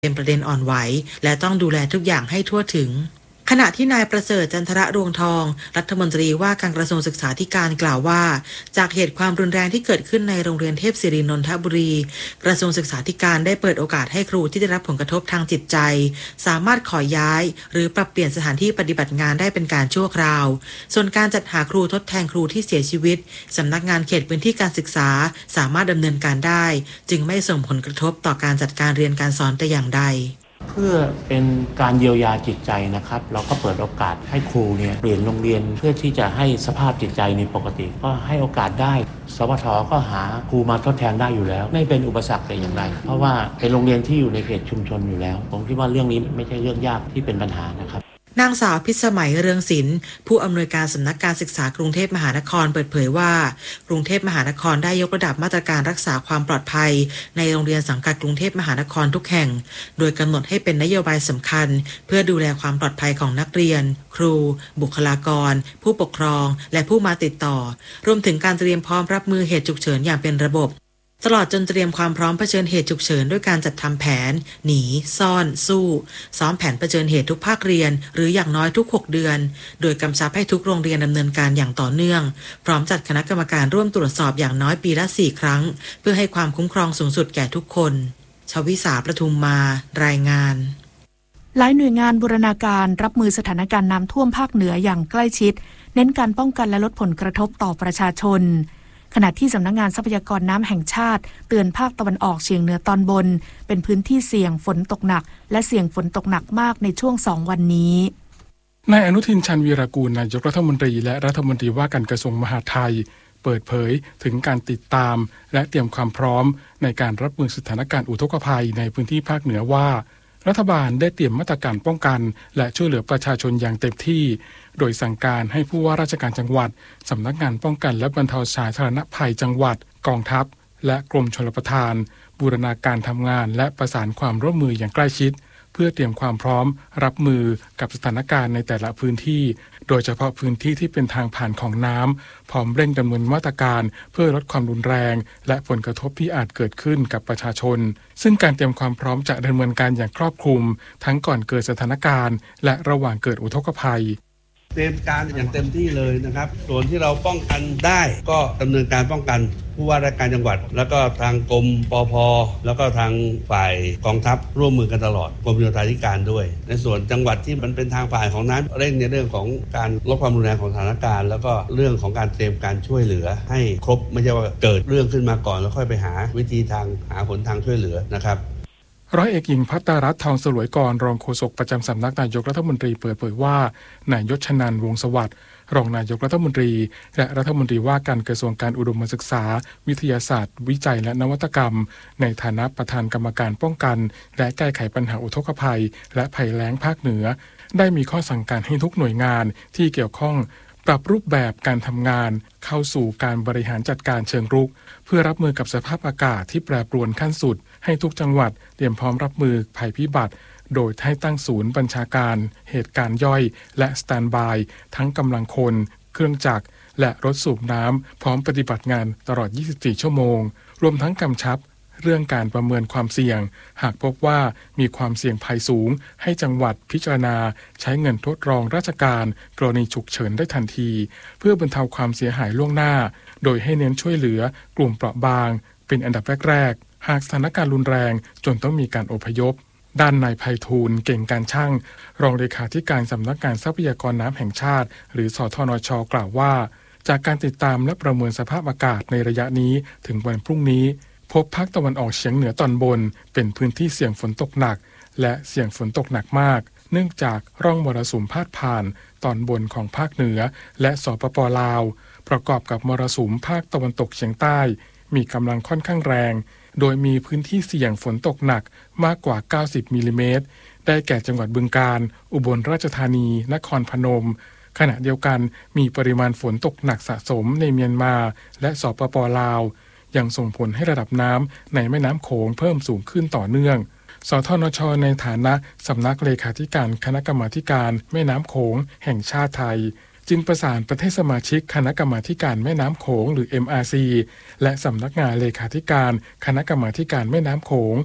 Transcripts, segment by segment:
เป็นประเด็นอ่อนไหวและต้องดูแลทุกอย่างให้ทั่วถึงขณะที่นายประเสริฐจันทระรวงทองรัฐมนตรีว่าการกระทรวงศึกษาธิการกล่าวว่าจากเหตุความรุนแรงที่เกิดขึ้นในโรงเรียนเทพศิรินนทบุรีกระทรวงศึกษาธิการได้เปิดโอกาสให้ครูที่ได้รับผลกระทบทางจิตใจสามารถขอย้ายหรือปรับเปลี่ยนสถานที่ปฏิบัติงานได้เป็นการชั่วคราวส่วนการจัดหาครูทดแทนครูที่เสียชีวิตสำนักงานเขตพื้นที่การศึกษาสามารถดำเนินการได้จึงไม่ส่งผลกระทบต่อการจัดการเรียนการสอนแต่อย่างใดเพื่อเป็นการเยียวยาจิตใจนะครับเราก็เปิดโอกาสให้ครูเนี่ยเปลี่ยนโรงเรียนเพื่อที่จะให้สภาพจิตใจในปกติก็ให้โอกาสได้สวท.ก็หาครูมาทดแทนได้อยู่แล้วไม่เป็นอุปสรรคแต่อย่างใดเพราะว่าเป็นโรงเรียนที่อยู่ในเขตชุมชนอยู่แล้วผมคิดว่าเรื่องนี้ไม่ใช่เรื่องยากที่เป็นปัญหานะครับนางสาวพิสมัยเรืองศิลป์ผู้อำนวยการสำนักการศึกษากรุงเทพมหานครเปิดเผยว่ากรุงเทพมหานครได้ยกระดับมาตรการรักษาความปลอดภัยในโรงเรียนสังกัดกรุงเทพมหานครทุกแห่งโดยกำหนดให้เป็นนโยบายสำคัญเพื่อดูแลความปลอดภัยของนักเรียนครูบุคลากรผู้ปกครองและผู้มาติดต่อรวมถึงการเตรียมพร้อมรับมือเหตุฉุกเฉินอย่างเป็นระบบตลอดจนเตรียมความพร้อมเผชิญเหตุฉุกเฉินด้วยการจัดทำแผนหนีซ่อนสู้ซ้อมแผนเผชิญเหตุทุกภาคเรียนหรืออย่างน้อยทุก6เดือนโดยกำชับให้ทุกโรงเรียนดำเนินการอย่างต่อเนื่องพร้อมจัดคณะกรรมการร่วมตรวจสอบอย่างน้อยปีละ4ครั้งเพื่อให้ความคุ้มครองสูงสุดแก่ทุกคนชวิสาประทุมมารายงานหลายหน่วยงานบูรณาการรับมือสถานการณ์น้ำท่วมภาคเหนืออย่างใกล้ชิดเน้นการป้องกันและลดผลกระทบต่อประชาชนขณะที่สำนักงานทรัพยากรน้ำแห่งชาติเตือนภาคตะวันออกเฉียงเหนือตอนบนเป็นพื้นที่เสี่ยงฝนตกหนักและเสี่ยงฝนตกหนักมากในช่วง2วันนี้นายอนุทินชาญวีรกูลนายกรัฐมนตรีและรัฐมนตรีว่าการกระทรวงมหาดไทยเปิดเผยถึงการติดตามและเตรียมความพร้อมในการรับมือสถานการณ์อุทกภัยในพื้นที่ภาคเหนือว่ารัฐบาลได้เตรียมมาตรการป้องกันและช่วยเหลือประชาชนอย่างเต็มที่โดยสั่งการให้ผู้ว่าราชการจังหวัดสำนักงานป้องกันและบรรเทาสาธารณภัยจังหวัดกองทัพและกรมชลประทานบูรณาการทำงานและประสานความร่วมมืออย่างใกล้ชิดเพื่อเตรียมความพร้อมรับมือกับสถานการณ์ในแต่ละพื้นที่โดยเฉพาะพื้นที่ที่เป็นทางผ่านของน้ำพร้อมเร่งดำเนินมาตรการเพื่อลดความรุนแรงและผลกระทบที่อาจเกิดขึ้นกับประชาชนซึ่งการเตรียมความพร้อมจะดำเนินการอย่างครอบคลุมทั้งก่อนเกิดสถานการณ์และระหว่างเกิดอุทกภัยเตรียมการอย่างเต็มที่เลยนะครับส่วนที่เราป้องกันได้ก็ดำเนินการป้องกันผู้ว่าราชการจังหวัดแล้วก็ทางกรมปภ.แล้วก็ทางฝ่ายกองทัพร่วมมือกันตลอดกรมโยธาธิการด้วยในส่วนจังหวัดที่มันเป็นทางผ่านของน้ำเร่งในเรื่องของการลดความรุนแรงของสถานการณ์แล้วก็เรื่องของการเตรียมการช่วยเหลือให้ครบไม่ใช่ว่าเกิดเรื่องขึ้นมาก่อนแล้วค่อยไปหาวิธีทางหาหนทางช่วยเหลือนะครับร้อยเอกหญิงภัตตารัตน์ทองสลวยกรรองโฆษกประจำสำนักนายกรัฐมนตรีเปิดเผยว่านายยศชนันท์วงศ์สวัสดิ์รองนายกรัฐมนตรีและรัฐมนตรีว่าการกระทรวงการอุดมศึกษาวิทยาศาสตร์วิจัยและนวัตกรรมในฐานะประธานกรรมการป้องกันและแก้ไขปัญหาอุทกภัยและภัยแล้งภาคเหนือได้มีข้อสั่งการให้ทุกหน่วยงานที่เกี่ยวข้องปรับรูปแบบการทำงานเข้าสู่การบริหารจัดการเชิงรุกเพื่อรับมือกับสภาพอากาศที่แปรปรวนขั้นสุดให้ทุกจังหวัดเตรียมพร้อมรับมือภัยพิบัติโดยให้ตั้งศูนย์บัญชาการเหตุการณ์ย่อยและสแตนด์บายทั้งกำลังคนเครื่องจักรและรถสูบน้ำพร้อมปฏิบัติงานตลอด 24 ชั่วโมงรวมทั้งกำชับเรื่องการประเมินความเสี่ยงหากพบว่ามีความเสี่ยงภัยสูงให้จังหวัดพิจารณาใช้เงินทดลองราชการกรณีฉุกเฉินได้ทันทีเพื่อบรรเทาความเสียหายล่วงหน้าโดยให้เน้นช่วยเหลือกลุ่มเปราะบางเป็นอันดับแรกๆหากสถานการณ์รุนแรงจนต้องมีการอพยพด้านนายไพฑูรย์เก่งการช่างรองเลขาธิการสำนักงานทรัพยากรน้ำแห่งชาติหรือสทนช.กล่าวว่าจากการติดตามและประเมินสภาพอากาศในระยะนี้ถึงวันพรุ่งนี้พบภาคตะวันออกเฉียงเหนือตอนบนเป็นพื้นที่เสี่ยงฝนตกหนักและเสี่ยงฝนตกหนักมากเนื่องจากร่องมรสุมพาดผ่านตอนบนของภาคเหนือและสปป.ลาวประกอบกับมรสุมภาคตะวันตกเฉียงใต้มีกำลังค่อนข้างแรงโดยมีพื้นที่เสี่ยงฝนตกหนักมากกว่า90มิลลิเมตรได้แก่จังหวัดบึงกาฬอุบลราชธานีนครพนมขณะเดียวกันมีปริมาณฝนตกหนักสะสมในเมียนมาและสปป.ลาวยังส่งผลให้ระดับน้ำในแม่น้ำโขงเพิ่มสูงขึ้นต่อเนื่องสทนช.ในฐานะสำนักเลขาธิการคณะกรรมาการแม่น้ำโขงแห่งชาติไทยจึงประสานประเทศสมาชิกคณะกรรมาการแม่น้ำโขงหรือ MRC และสำนักงานเลขาธิการคณะกรรมาการแม่น้ำโขง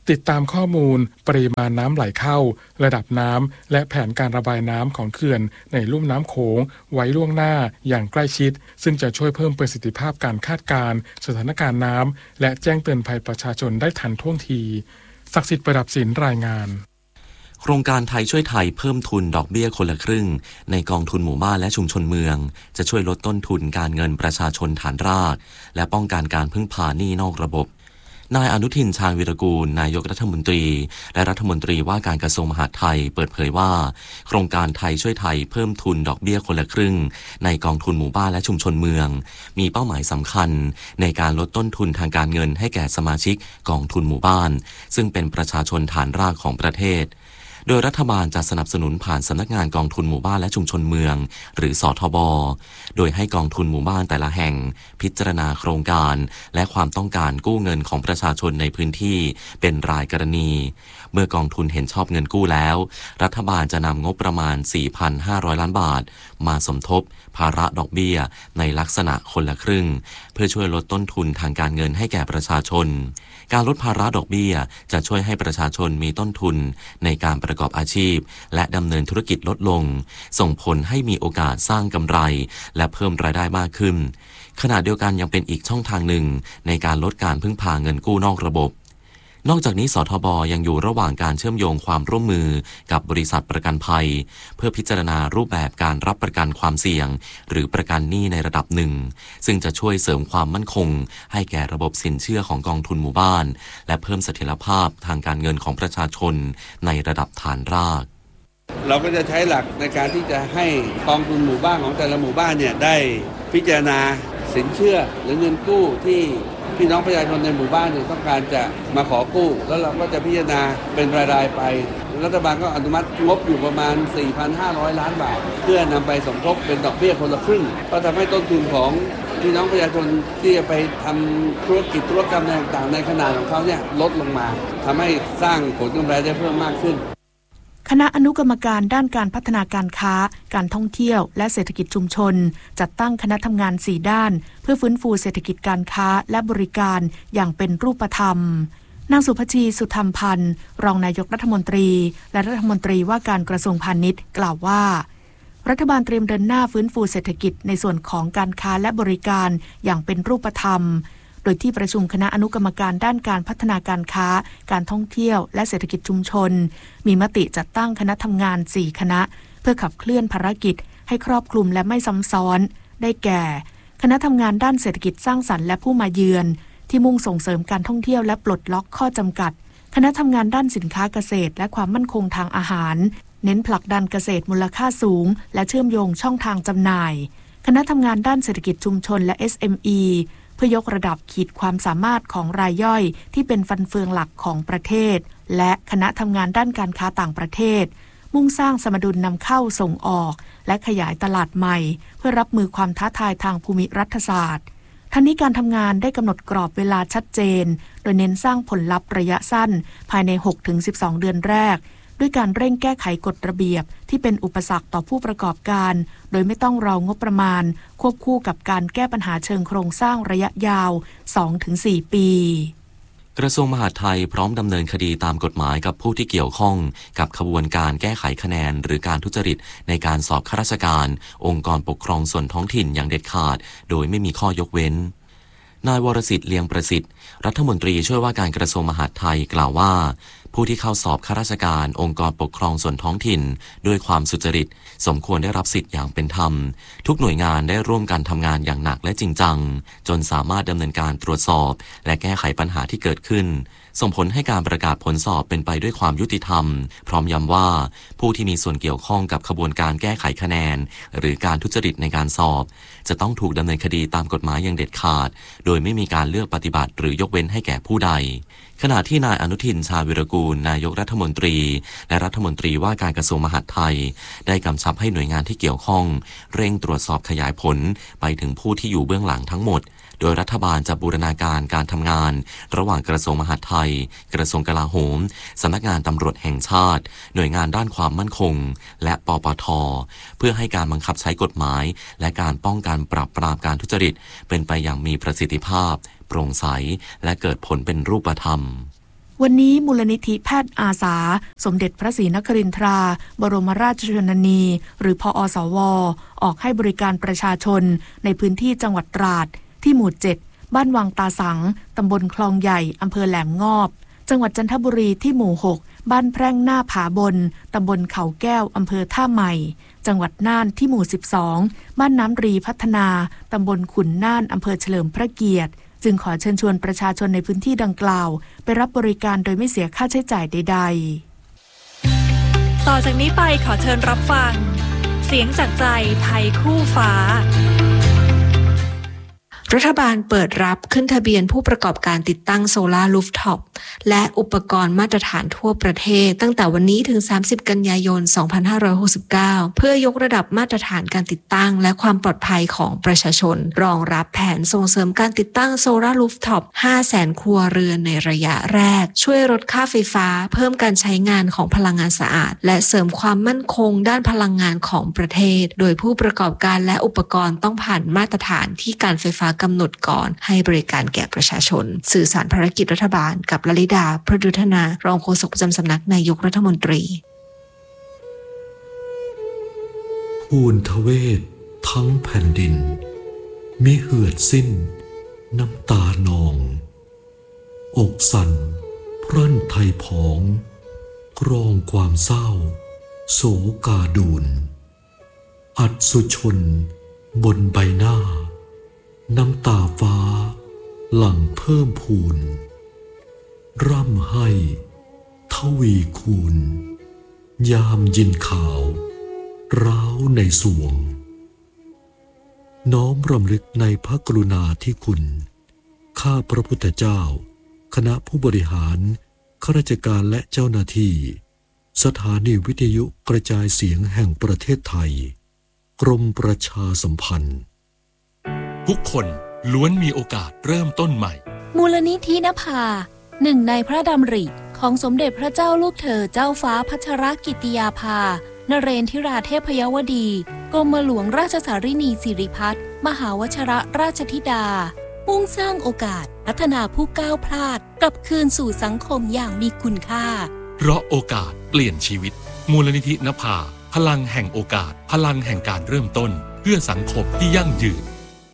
ติดตามข้อมูลปริมาณน้ำไหลเข้าระดับน้ำและแผนการระบายน้ำของเขื่อนในลุ่มน้ำโขงไว้ล่วงหน้าอย่างใกล้ชิดซึ่งจะช่วยเพิ่มประสิทธิภาพการคาดการณ์สถานการณ์น้ำและแจ้งเตือนภัยประชาชนได้ทันท่วงทีศักดิ์สิทธิ์ประดับศิลป์รายงานโครงการไทยช่วยไทยเพิ่มทุนดอกเบี้ยคนละครึ่งในกองทุนหมู่บ้านและชุมชนเมืองจะช่วยลดต้นทุนการเงินประชาชนฐานรากและป้องกันการพึ่งพาหนี้นอกระบบนายอนุทินชาญวิรากูลนายกรัฐมนตรีและรัฐมนตรีว่าการกระทรวงมหาดไทยเปิดเผยว่าโครงการไทยช่วยไทยเพิ่มทุนดอกเบี้ยคนละครึ่งในกองทุนหมู่บ้านและชุมชนเมืองมีเป้าหมายสำคัญในการลดต้นทุนทางการเงินให้แก่สมาชิกกองทุนหมู่บ้านซึ่งเป็นประชาชนฐานรากของประเทศโดยรัฐบาลจะสนับสนุนผ่านสำนักงานกองทุนหมู่บ้านและชุมชนเมืองหรือสทบ.โดยให้กองทุนหมู่บ้านแต่ละแห่งพิจารณาโครงการและความต้องการกู้เงินของประชาชนในพื้นที่เป็นรายกรณีเมื่อกองทุนเห็นชอบเงินกู้แล้วรัฐบาลจะนำงบประมาณ 4,500 ล้านบาทมาสมทบภาระดอกเบี้ยในลักษณะคนละครึ่งเพื่อช่วยลดต้นทุนทางการเงินให้แก่ประชาชนการลดภาระดอกเบี้ยจะช่วยให้ประชาชนมีต้นทุนในการประกอบอาชีพและดำเนินธุรกิจลดลงส่งผลให้มีโอกาสสร้างกำไรและเพิ่มรายได้มากขึ้นขณะเดียวกันยังเป็นอีกช่องทางหนึ่งในการลดการพึ่งพาเงินกู้นอกระบบนอกจากนี้สทบ.ยังอยู่ระหว่างการเชื่อมโยงความร่วมมือกับบริษัทประกันภัยเพื่อพิจารณารูปแบบการรับประกันความเสี่ยงหรือประกันหนี้ในระดับหนึ่งซึ่งจะช่วยเสริมความมั่นคงให้แก่ระบบสินเชื่อของกองทุนหมู่บ้านและเพิ่มเสถียรภาพทางการเงินของประชาชนในระดับฐานรากเราก็จะใช้หลักในการที่จะให้กองทุนหมู่บ้านของแต่ละหมู่บ้านเนี่ยได้พิจารณาสินเชื่อหรือเงินกู้ที่พี่น้องประชาชนในหมู่บ้านเนี่ยต้องการจะมาขอกู้แล้วเราก็จะพิจารณาเป็นรายๆไปรัฐบาลก็อนุมัติงบอยู่ประมาณ 4,500 ล้านบาทเพื่อนำไปสมทบเป็นดอกเบี้ยคนละครึ่งก็ทำให้ต้นทุนของพี่น้องประชาชนที่จะไปทำธุรกิจธุรกรรมต่างๆในขนาดของเขาเนี่ยลดลงมาทำให้สร้างผลกำไรได้เพิ่มมากขึ้นคณะอนุกรรมการด้านการพัฒนาการค้าการท่องเที่ยวและเศรษฐกิจชุมชนจัดตั้งคณะทำงาน4ด้านเพื่อฟื้นฟูเศรษฐกิจการค้าและบริการอย่างเป็นรูปธรรมนางสุภชีสุธรรมพันธ์รองนายกรัฐมนตรีและรัฐมนตรีว่าการกระทรวงพาณิชย์กล่าวว่ารัฐบาลเตรียมเดินหน้าฟื้นฟูเศรษฐกิจในส่วนของการค้าและบริการอย่างเป็นรูปธรรมโดยที่ประชุมคณะอนุกรรมการด้านการพัฒนาการค้าการท่องเที่ยวและเศรษฐกิจชุมชนมีมติจัดตั้งคณะทำงาน4คณะเพื่อขับเคลื่อนภารกิจให้ครอบคลุมและไม่ซ้ำซ้อนได้แก่คณะทำงานด้านเศรษฐกิจสร้างสรรค์และผู้มาเยือนที่มุ่งส่งเสริมการท่องเที่ยวและปลดล็อกข้อจำกัดคณะทำงานด้านสินค้าเกษตรและความมั่นคงทางอาหารเน้นผลักดันเกษตรมูลค่าสูงและเชื่อมโยงช่องทางจำหน่ายคณะทำงานด้านเศรษฐกิจชุมชนและ SMEเพื่อยกระดับขีดความสามารถของรายย่อยที่เป็นฟันเฟืองหลักของประเทศและคณะทำงานด้านการค้าต่างประเทศมุ่งสร้างสมดุลนำเข้าส่งออกและขยายตลาดใหม่เพื่อรับมือความท้าทายทางภูมิรัฐศาสตร์ทั้งนี้การทำงานได้กำหนดกรอบเวลาชัดเจนโดยเน้นสร้างผลลัพธ์ระยะสั้นภายใน 6-12 เดือนแรกด้วยการเร่งแก้ไขกฎระเบียบที่เป็นอุปสรรคต่อผู้ประกอบการโดยไม่ต้องรองบประมาณควบคู่กับการแก้ปัญหาเชิงโครงสร้างระยะยาว 2-4 ปีกระทรวงมหาดไทยพร้อมดำเนินคดีตามกฎหมายกับผู้ที่เกี่ยวข้องกับขบวนการแก้ไขคะแนนหรือการทุจริตในการสอบข้าราชการองค์กรปกครองส่วนท้องถิ่นอย่างเด็ดขาดโดยไม่มีข้อยกเว้นนายวรสิทธิ์เลียงประสิทธิ์รัฐมนตรีช่วยว่าการกระทรวงมหาดไทยกล่าวว่าผู้ที่เข้าสอบข้าราชการองค์กรปกครองส่วนท้องถิ่นด้วยความสุจริตสมควรได้รับสิทธิ์อย่างเป็นธรรมทุกหน่วยงานได้ร่วมกันทำงานอย่างหนักและจริงจังจนสามารถดำเนินการตรวจสอบและแก้ไขปัญหาที่เกิดขึ้นส่งผลให้การประกาศผลสอบเป็นไปด้วยความยุติธรรมพร้อมย้ำว่าผู้ที่มีส่วนเกี่ยวข้องกับขบวนการแก้ไขคะแนนหรือการทุจริตในการสอบจะต้องถูกดำเนินคดีตามกฎหมายอย่างเด็ดขาดโดยไม่มีการเลือกปฏิบัติหรือยกเว้นให้แก่ผู้ใดขณะที่นายอนุทินชาญวิรากูลนายกรัฐมนตรีและรัฐมนตรีว่าการกระทรวงมหาดไทยได้กำชับให้หน่วยงานที่เกี่ยวข้องเร่งตรวจสอบขยายผลไปถึงผู้ที่อยู่เบื้องหลังทั้งหมดโดยรัฐบาลจะบูรณาการการทำงานระหว่างกระทรวงมหาดไทยกระทรวงกลาโหมสำนักงานตำรวจแห่งชาติหน่วยงานด้านความมั่นคงและปปท.เพื่อให้การบังคับใช้กฎหมายและการป้องกันปราบปรามการทุจริตเป็นไปอย่างมีประสิทธิภาพโปร่งใสและเกิดผลเป็นรูปธรรมวันนี้มูลนิธิแพทย์อาสาสมเด็จพระศรีนครินทราบรมราชชนนีหรือพอสวออกให้บริการประชาชนในพื้นที่จังหวัดตราดที่หมู่ 7 บ้านวังตาสังตำบลคลองใหญ่อำเภอแหลมงอบจังหวัดจันทบุรีที่หมู่ 6 บ้านแพร่งหน้าผาบนตำบลเขาแก้วอำเภอท่าใหม่จังหวัดน่านที่หมู่ 12 บ้านน้ำรีพัฒนาตำบลขุนน่านอำเภอเฉลิมพระเกียรติจึงขอเชิญชวนประชาชนในพื้นที่ดังกล่าวไปรับบริการโดยไม่เสียค่าใช้จ่ายใดๆต่อจากนี้ไปขอเชิญรับฟังเสียงจากใจไทยคู่ฟ้ารัฐบาลเปิดรับขึ้นทะเบียนผู้ประกอบการติดตั้งโซลาร์รูฟท็อปและอุปกรณ์มาตรฐานทั่วประเทศตั้งแต่วันนี้ถึง30กันยายน2569เพื่อยกระดับมาตรฐานการติดตั้งและความปลอดภัยของประชาชนรองรับแผนส่งเสริมการติดตั้งโซลาร์รูฟท็อป 500,000 ครัวเรือนในระยะแรกช่วยลดค่าไฟฟ้าเพิ่มการใช้งานของพลังงานสะอาดและเสริมความมั่นคงด้านพลังงานของประเทศโดยผู้ประกอบการและอุปกรณ์ต้องผ่านมาตรฐานที่การไฟฟ้ากำหนดก่อนให้บริการแก่ประชาชนสื่อสารภารกิจรัฐบาลกับลลิดาพระดุธนารองโฆษกประจำสำนักนายกรัฐมนตรีทูลทเวศทั้งแผ่นดินมิเหือดสิ้นน้ำตานองอกสั่นพรั่นไทยผองกรองความเศร้าโศกาดูลอัศชนบนใบหน้าน้ำตาฟ้าหลั่งเพิ่มพูนร่ำให้ทวีคูณยามยินข่าวร้าวในสวงน้อมรำลึกในพระกรุณาธิคุณข้าพระพุทธเจ้าคณะผู้บริหารข้าราชการและเจ้าหน้าที่สถานีวิทยุกระจายเสียงแห่งประเทศไทยกรมประชาสัมพันธ์ทุกคนล้วนมีโอกาสเริ่มต้นใหม่มูลนิธินภาหนึ่งในพระดำริของสมเด็จพระเจ้าลูกเธอเจ้าฟ้าพัชรกิติยาภานเรนทิราเทพยวดีกรมหลวงราชสารินีสิริพัฒน์มหาวชิรราชธิดามุ่งสร้างโอกาสพัฒนาผู้ก้าวพลาดกลับคืนสู่สังคมอย่างมีคุณค่าเพราะโอกาสเปลี่ยนชีวิตมูลนิธินภาพลังแห่งโอกาสพลังแห่งการเริ่มต้นเพื่อสังคมที่ยั่งยืน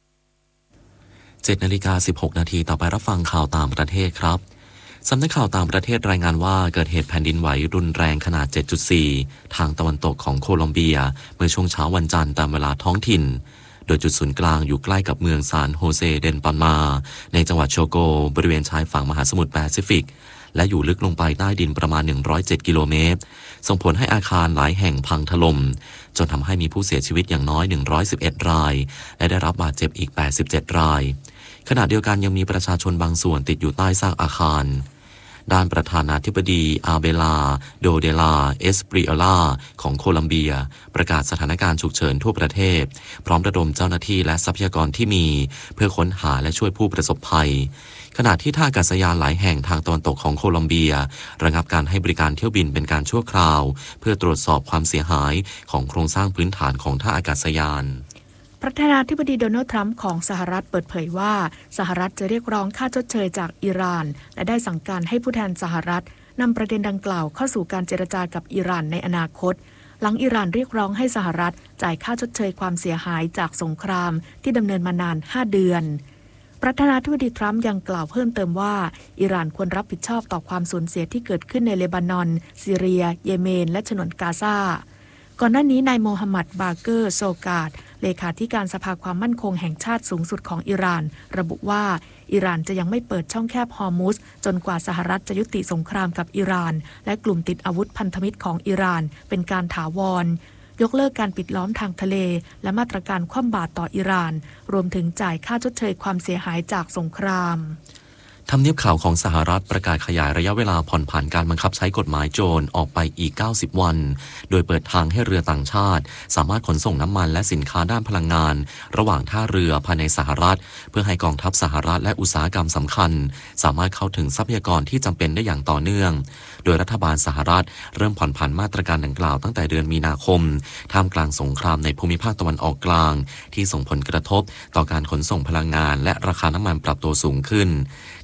7:16 นาทีต่อไปรับฟังข่าวต่างประเทศครับสำนักข่าวต่างประเทศรายงานว่าเกิดเหตุแผ่นดินไหวรุนแรงขนาด 7.4 ทางตะวันตกของโคลอมเบียเมื่อช่วงเช้าวันจันทร์ตามเวลาท้องถิ่นโดยจุดศูนย์กลางอยู่ใกล้กับเมืองซานโฮเซเดนปามาในจังหวัดโชโกบริเวณชายฝั่งมหาสมุทรแปซิฟิกและอยู่ลึกลงไปใต้ดินประมาณ107กิโลเมตรส่งผลให้อาคารหลายแห่งพังถล่มจนทำให้มีผู้เสียชีวิตอย่างน้อย111รายและได้รับบาดเจ็บอีก87รายขณะเดียวกันยังมีประชาชนบางส่วนติดอยู่ใต้ซากอาคารด้านประธานาธิบดีอาเบลาโดเดลาเอสปริโอลาของโคลัมเบียประกาศสถานการณ์ฉุกเฉินทั่วประเทศพร้อมระดมเจ้าหน้าที่และทรัพยากรที่มีเพื่อค้นหาและช่วยผู้ประสบภัยขณะที่ท่าอากาศยานหลายแห่งทางตะวันตกของโคลอมเบียระงับการให้บริการเที่ยวบินเป็นการชั่วคราวเพื่อตรวจสอบความเสียหายของโครงสร้างพื้นฐานของท่าอากาศยานประธานาธิบดีโดนัลด์ทรัมป์ของสหรัฐเปิดเผยว่าสหรัฐจะเรียกร้องค่าชดเชยจากอิหร่านและได้สั่งการให้ผู้แทนสหรัฐนำประเด็นดังกล่าวเข้าสู่การเจรจากับอิหร่านในอนาคตหลังอิหร่านเรียกร้องให้สหรัฐจ่ายค่าชดเชยความเสียหายจากสงครามที่ดำเนินมานาน5 เดือนประธานาธิบดีทรัมป์ยังกล่าวเพิ่มเติมว่าอิหร่านควรรับผิดชอบต่อความสูญเสียที่เกิดขึ้นในเลบานอนซีเรียเยเมนและฉนวนกาซาก่อนหน้านี้นายโมฮัมหมัดบาเกอร์โซกาดเลขาธิการสภาความมั่นคงแห่งชาติสูงสุดของอิหร่านระบุว่าอิหร่านจะยังไม่เปิดช่องแคบฮอร์มุซจนกว่าสหรัฐจะยุติสงครามกับอิหร่านและกลุ่มติดอาวุธพันธมิตรของอิหร่านเป็นการถาวรยกเลิกการปิดล้อมทางทะเลและมาตรการคว่ำบาตรต่ออิหร่านรวมถึงจ่ายค่าชดเชยความเสียหายจากสงครามทำเนียบข่าวของสหรัฐประกาศขยายระยะเวลาผ่อนผันการบังคับใช้กฎหมายโจรออกไปอีก90วันโดยเปิดทางให้เรือต่างชาติสามารถขนส่งน้ำมันและสินค้าด้านพลังงานระหว่างท่าเรือภายในสหรัฐเพื่อให้กองทัพสหรัฐและอุตสาหกรรมสำคัญสามารถเข้าถึงทรัพยากรที่จำเป็นได้อย่างต่อเนื่องโดยรัฐบาลสหรัฐเริ่มผ่อนผันมาตรการดังกล่าวตั้งแต่เดือนมีนาคมท่ามกลางสงครามในภูมิภาคตะวันออกกลางที่ส่งผลกระทบต่อการขนส่งพลังงานและราคาน้ำมันปรับตัวสูงขึ้นท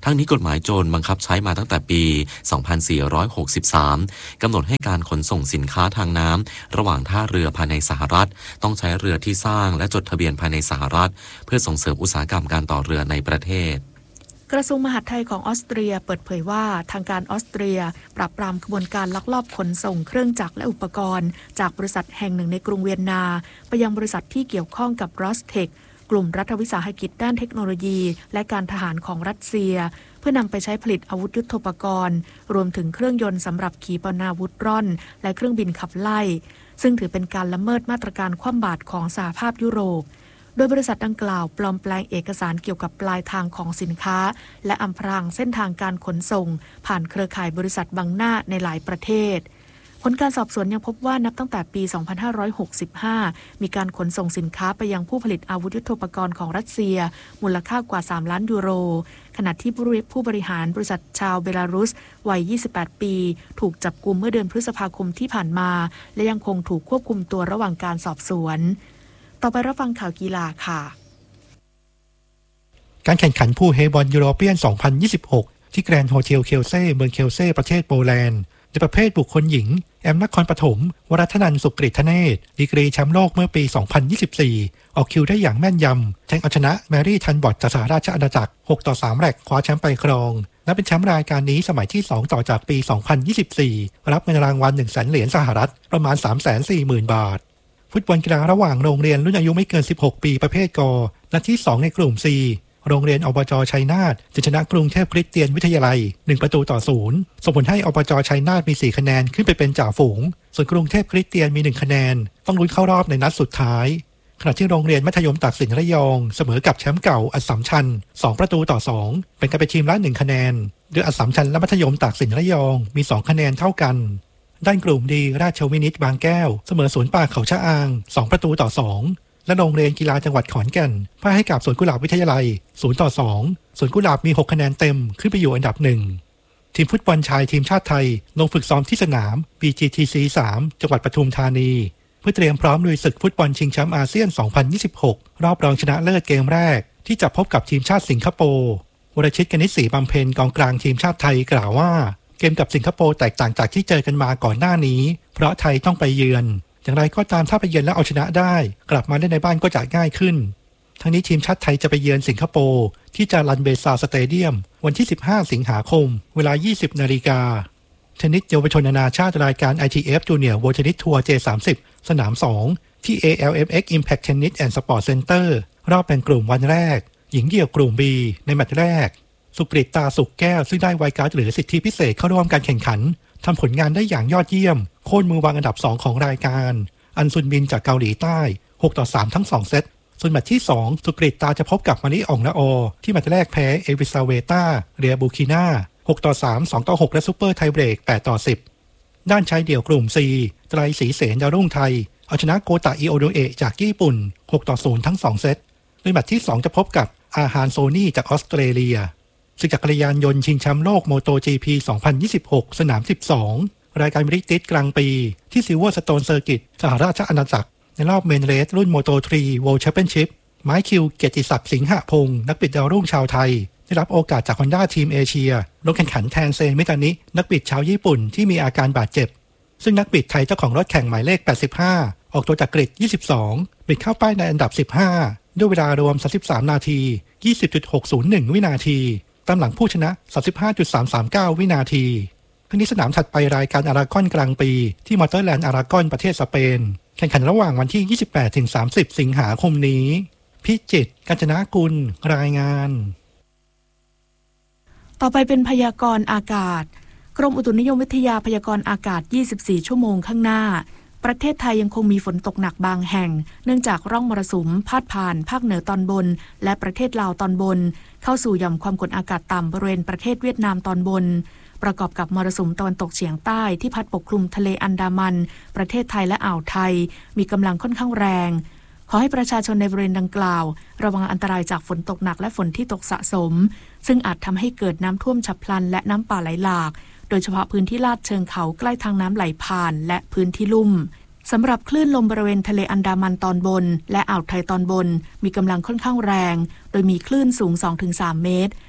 ทั้งนี้กฎหมายโจรบังคับใช้มาตั้งแต่ปี 2463 กำหนดให้การขนส่งสินค้าทางน้ำระหว่างท่าเรือภายในสหรัฐต้องใช้เรือที่สร้างและจดทะเบียนภายในสหรัฐเพื่อส่งเสริมอุตสาหกรรมการต่อเรือในประเทศกระทรวงมหาดไทยของออสเตรียเปิดเผยว่าทางการออสเตรียปราบปรามขบวนการลักลอบขนส่งเครื่องจักรและอุปกรณ์จากบริษัทแห่งหนึ่งในกรุงเวียนนาไปยังบริษัทที่เกี่ยวข้องกับรอสเทคกลุ่มรัฐวิสาหกิจด้านเทคโนโลยีและการทหารของรัสเซียเพื่อนำไปใช้ผลิตอาวุธยุทโธปกรณ์รวมถึงเครื่องยนต์สำหรับขีปนาวุธร่อนและเครื่องบินขับไล่ซึ่งถือเป็นการละเมิดมาตรการคว่ำบาตรของสหภาพยุโรปโดยบริษัทดังกล่าวปลอมแปลงเอกสารเกี่ยวกับปลายทางของสินค้าและอำพรางเส้นทางการขนส่งผ่านเครือข่ายบริษัทบังหน้าในหลายประเทศผลการสอบสวนยังพบว่านับตั้งแต่ปี 2565 มีการขนส่งสินค้าไปยังผู้ผลิตอาวุธยุทโธปกรณ์ของรัสเซียมูลค่ากว่า3 ล้านยูโรขณะที่ผู้บริหารบริษัทชาวเบลารุสวัย 28 ปีถูกจับกุมเมื่อเดือนพฤษภาคมที่ผ่านมาและยังคงถูกควบคุมตัวระหว่างการสอบสวนต่อไปรับฟังข่าวกีฬาค่ะการแข่งขันพูล เฮบอลยูโรเปียน 2026 ที่แกรนด์โฮเทลเคลเซ่เมืองเคลเซ่ประเทศโปแลนด์ในประเภทบุคคลหญิงแอมนครปฐมวรัตนันท์สุกฤตเนตรดีกรีแชมป์โลกเมื่อปี 2024 ออกคิวได้อย่างแม่นยำแทงเอาชนะแมรี่ทันบอตจากสหราชอาณาจักร 6-3 แรกคว้าแชมป์ไปครองและเป็นแชมป์รายการนี้สมัยที่ 2 ต่อจากปี 2024 รับเงินรางวัล 100,000 เหรียญสหรัฐประมาณ 340,000 บาทฟุตบอลกีฬาระหว่างโรงเรียนรุ่นอายุไม่เกิน 16 ปีประเภทกนัดที่ 2 ในกลุ่ม C โรงเรียนอบจ.ชัยนาทจะชนะกรุงเทพคริสเตียนวิทยาลัย1-0ส่งผลให้อบจ.ชัยนาทมี4คะแนนขึ้นไปเป็นจ่าฝูงส่วนกรุงเทพคริสเตียนมี1คะแนนต้องลุ้นเข้ารอบในนัดสุดท้ายขณะที่โรงเรียนมัธยมตากสินระยองเสมอกับแชมป์เก่าอัสสัมชัญ2-2เป็นการไปทีมละ1คะแนนโดยอัสสัมชัญและมัธยมตากสินระยองมี2คะแนนเท่ากันด้านกลุ่มดีราชวินิตบางแก้วเสมอสวนป่าเขาชะอาง2-2และโรงเรียนกีฬาจังหวัดขอนแก่นพ่ายให้กับสวนกุหลาบวิทยาลัย0-2สวนกุหลาบมี6คะแนนเต็มขึ้นไปอยู่อันดับ1ทีมฟุตบอลชายทีมชาติไทยลงฝึกซ้อมที่สนาม BGTC 3 จังหวัดปทุมธานีเพื่อเตรียมพร้อมลุยศึกฟุตบอลชิงแชมป์อาเซียน 2026 รอบรองชนะเลิศเกมแรกที่จะพบกับทีมชาติสิงคโปร์วรชิต กนิษฐ์ศรีบำเพ็ญกองกลางทีมชาติไทยกล่าวว่าเกมกับสิงคโปร์แตกต่างจากที่เจอกันมาก่อนหน้านี้เพราะไทยต้องไปเยือนอย่างไรก็ตามถ้าไปเยือนแล้วเอาชนะได้กลับมาเล่นในบ้านก็จะง่ายขึ้นทั้งนี้ทีมชาติไทยจะไปเยือนสิงคโปร์ที่จารันเบซาสเตเดียมวันที่15 สิงหาคมเวลา 20 นาฬิกาเทนนิสเยาวชนนานาชาติรายการ ITF Junior World Tennis Tour J30 สนาม 2 ที่ ALMX Impact Tennis and Sport Center รอบแบ่งกลุ่มวันแรกหญิงเดี่ยวกลุ่ม B ในแมตช์แรกสุกฤตตาสุขแก้วซึ่งได้ไวการ์ดหรือสิทธิพิเศษเข้าร่วมการแข่งขันทำผลงานได้อย่างยอดเยี่ยมโค่นมือวางอันดับ2ของรายการอันซุนบินจากเกาหลีใต้ 6-3 ทั้ง2เซตส่วนแมตช์ที่2สุกฤตตาจะพบกับมาริอ่องละออที่แมตช์แรกแพ้เอวิซาเวตาเรียบูคินา 6-3 2-6 และซุปเปอร์ไทเบรก 8-10 ด้านชายเดี่ยวกลุ่ม C ไตรศรีเสนดาวรุ่งไทยเอาชนะโกตะอิโอโดเอะจากญี่ปุ่น 6-0 ทั้ง2เซตโดยแมตช์ที่2จะพบกับอาฮานโซนี่จากออสเตรเลียศึกจักรยานยนต์ชิงแชมป์โลกโมโต GP 2026 สนาม 12 รายการบริติชกลางปีที่ซิลเวอร์สโตนเซอร์กิตสหราชอาณาจักรในรอบเมนเรสรุ่นโมโต 3 World Championship ไม้คิวเกียรติศักดิ์สิงหพงศ์นักบิดดาวรุ่งชาวไทยได้รับโอกาสจาก Honda ทีมเอเชียลงแข่งขันแทนเซนมิตานินักบิดชาวญี่ปุ่นที่มีอาการบาดเจ็บซึ่งนักบิดไทยเจ้าของรถแข่งหมายเลข 85 ออกตัวจากกริด 22 บิดเข้าป้ายในอันดับ 15 ด้วยเวลารวม 33 นาที 20.601 วินาทีตามหลังผู้ชนะ 35.339 วินาทีทั้งนี้สนามถัดไปรายการอารากอนกลางปีที่มอเตอร์แลนด์อารากอนประเทศสเปนแข่งขันระหว่างวันที่ 28-30 สิงหาคมนี้พิจิตร กาญจนกุลรายงานต่อไปเป็นพยากรณ์อากาศกรมอุตุนิยมวิทยาพยากรณ์อากาศ 24 ชั่วโมงข้างหน้าประเทศไทยยังคงมีฝนตกหนักบางแห่งเนื่องจากร่องมรสุมพาดผ่านภาคเหนือตอนบนและประเทศลาวตอนบนเข้าสู่หย่อมความกดอากาศต่ำบริเวณประเทศเวียดนามตอนบนประกอบกับมรสุมตะวันตกเฉียงใต้ที่พัดปกคลุมทะเลอันดามันประเทศไทยและอ่าวไทยมีกำลังค่อนข้างแรงขอให้ประชาชนในบริเวณดังกล่าวระวังอันตรายจากฝนตกหนักและฝนที่ตกสะสมซึ่งอาจทำให้เกิดน้ำท่วมฉับพลันและน้ำป่าไหลหลากโดยเฉพาะพื้นที่ลาดเชิงเขาใกล้ทางน้ำไหลผ่านและพื้นที่ลุ่มสำหรับคลื่นลมบริเวณทะเลอันดามันตอนบนและอ่าวไทยตอนบนมีกำลังค่อนข้างแรงโดยมีคลื่นสูง 2-3 เมตร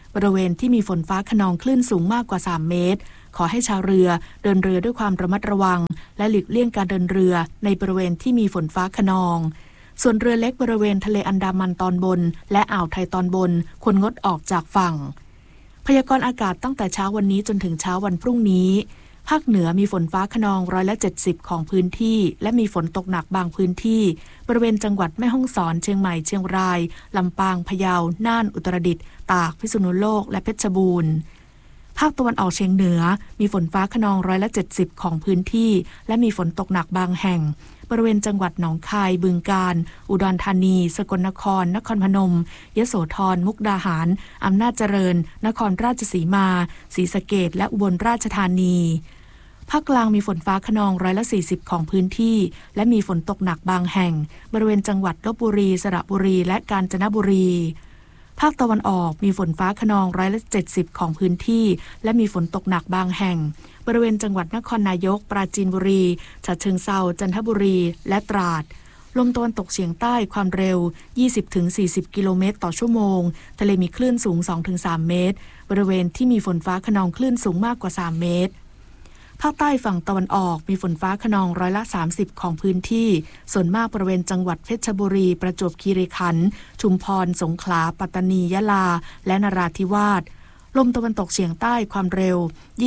บริเวณที่มีฝนฟ้าคะนองคลื่นสูงมากกว่า3 เมตรขอให้ชาวเรือเดินเรือด้วยความระมัดระวังและหลีกเลี่ยงการเดินเรือในบริเวณที่มีฝนฟ้าคะนองส่วนเรือเล็กบริเวณทะเลอันดามันตอนบนและอ่าวไทยตอนบนควรงดออกจากฝั่งพยากรณ์อากาศตั้งแต่เช้าวันนี้จนถึงเช้าวันพรุ่งนี้ภาคเหนือมีฝนฟ้าคะนอง170%ของพื้นที่และมีฝนตกหนักบางพื้นที่บริเวณจังหวัดแม่ฮ่องสอนเชียงใหม่เชียงรายลำปางพะเยาน่านอุตรดิตถ์ตากพิษณุโลกและเพชรบูรณ์ภาคตะวันออกเฉียงเหนือมีฝนฟ้าคะนอง170%ของพื้นที่และมีฝนตกหนักบางแห่งบริเวณจังหวัดหนองคายบึงกาฬอุดรธานีสกลนครนครพนมยโสธรมุกดาหารอำนาจเจริญนครราชสีมาศรีสะเกษและอุบลราชธานีภาคกลางมีฝนฟ้าคะนอง140%ของพื้นที่และมีฝนตกหนักบางแห่งบริเวณจังหวัดลพบุรีสระบุรีและกาญจนบุรีภาคตะวันออกมีฝนฟ้าคะนอง170%ของพื้นที่และมีฝนตกหนักบางแห่งบริเวณจังหวัดนครนายกปราจีนบุรีฉะเชิงเทราจันทบุรีและตราดลมตะวันตกเฉียงใต้ความเร็ว 20-40 กิโลเมตรต่อชั่วโมงทะเลมีคลื่นสูง 2-3 เมตรบริเวณที่มีฝนฟ้าคะนองคลื่นสูงมากกว่า3 เมตรภาคใต้ฝั่งตะวันออกมีฝนฟ้าคะนอง30%ของพื้นที่ส่วนมากบริเวณจังหวัดเพชรบุรีประจวบคีรีขันธ์ชุมพรสงขลาปัตตานียะลาและนราธิวาสลมตะวันตกเฉียงใต้ความเร็ว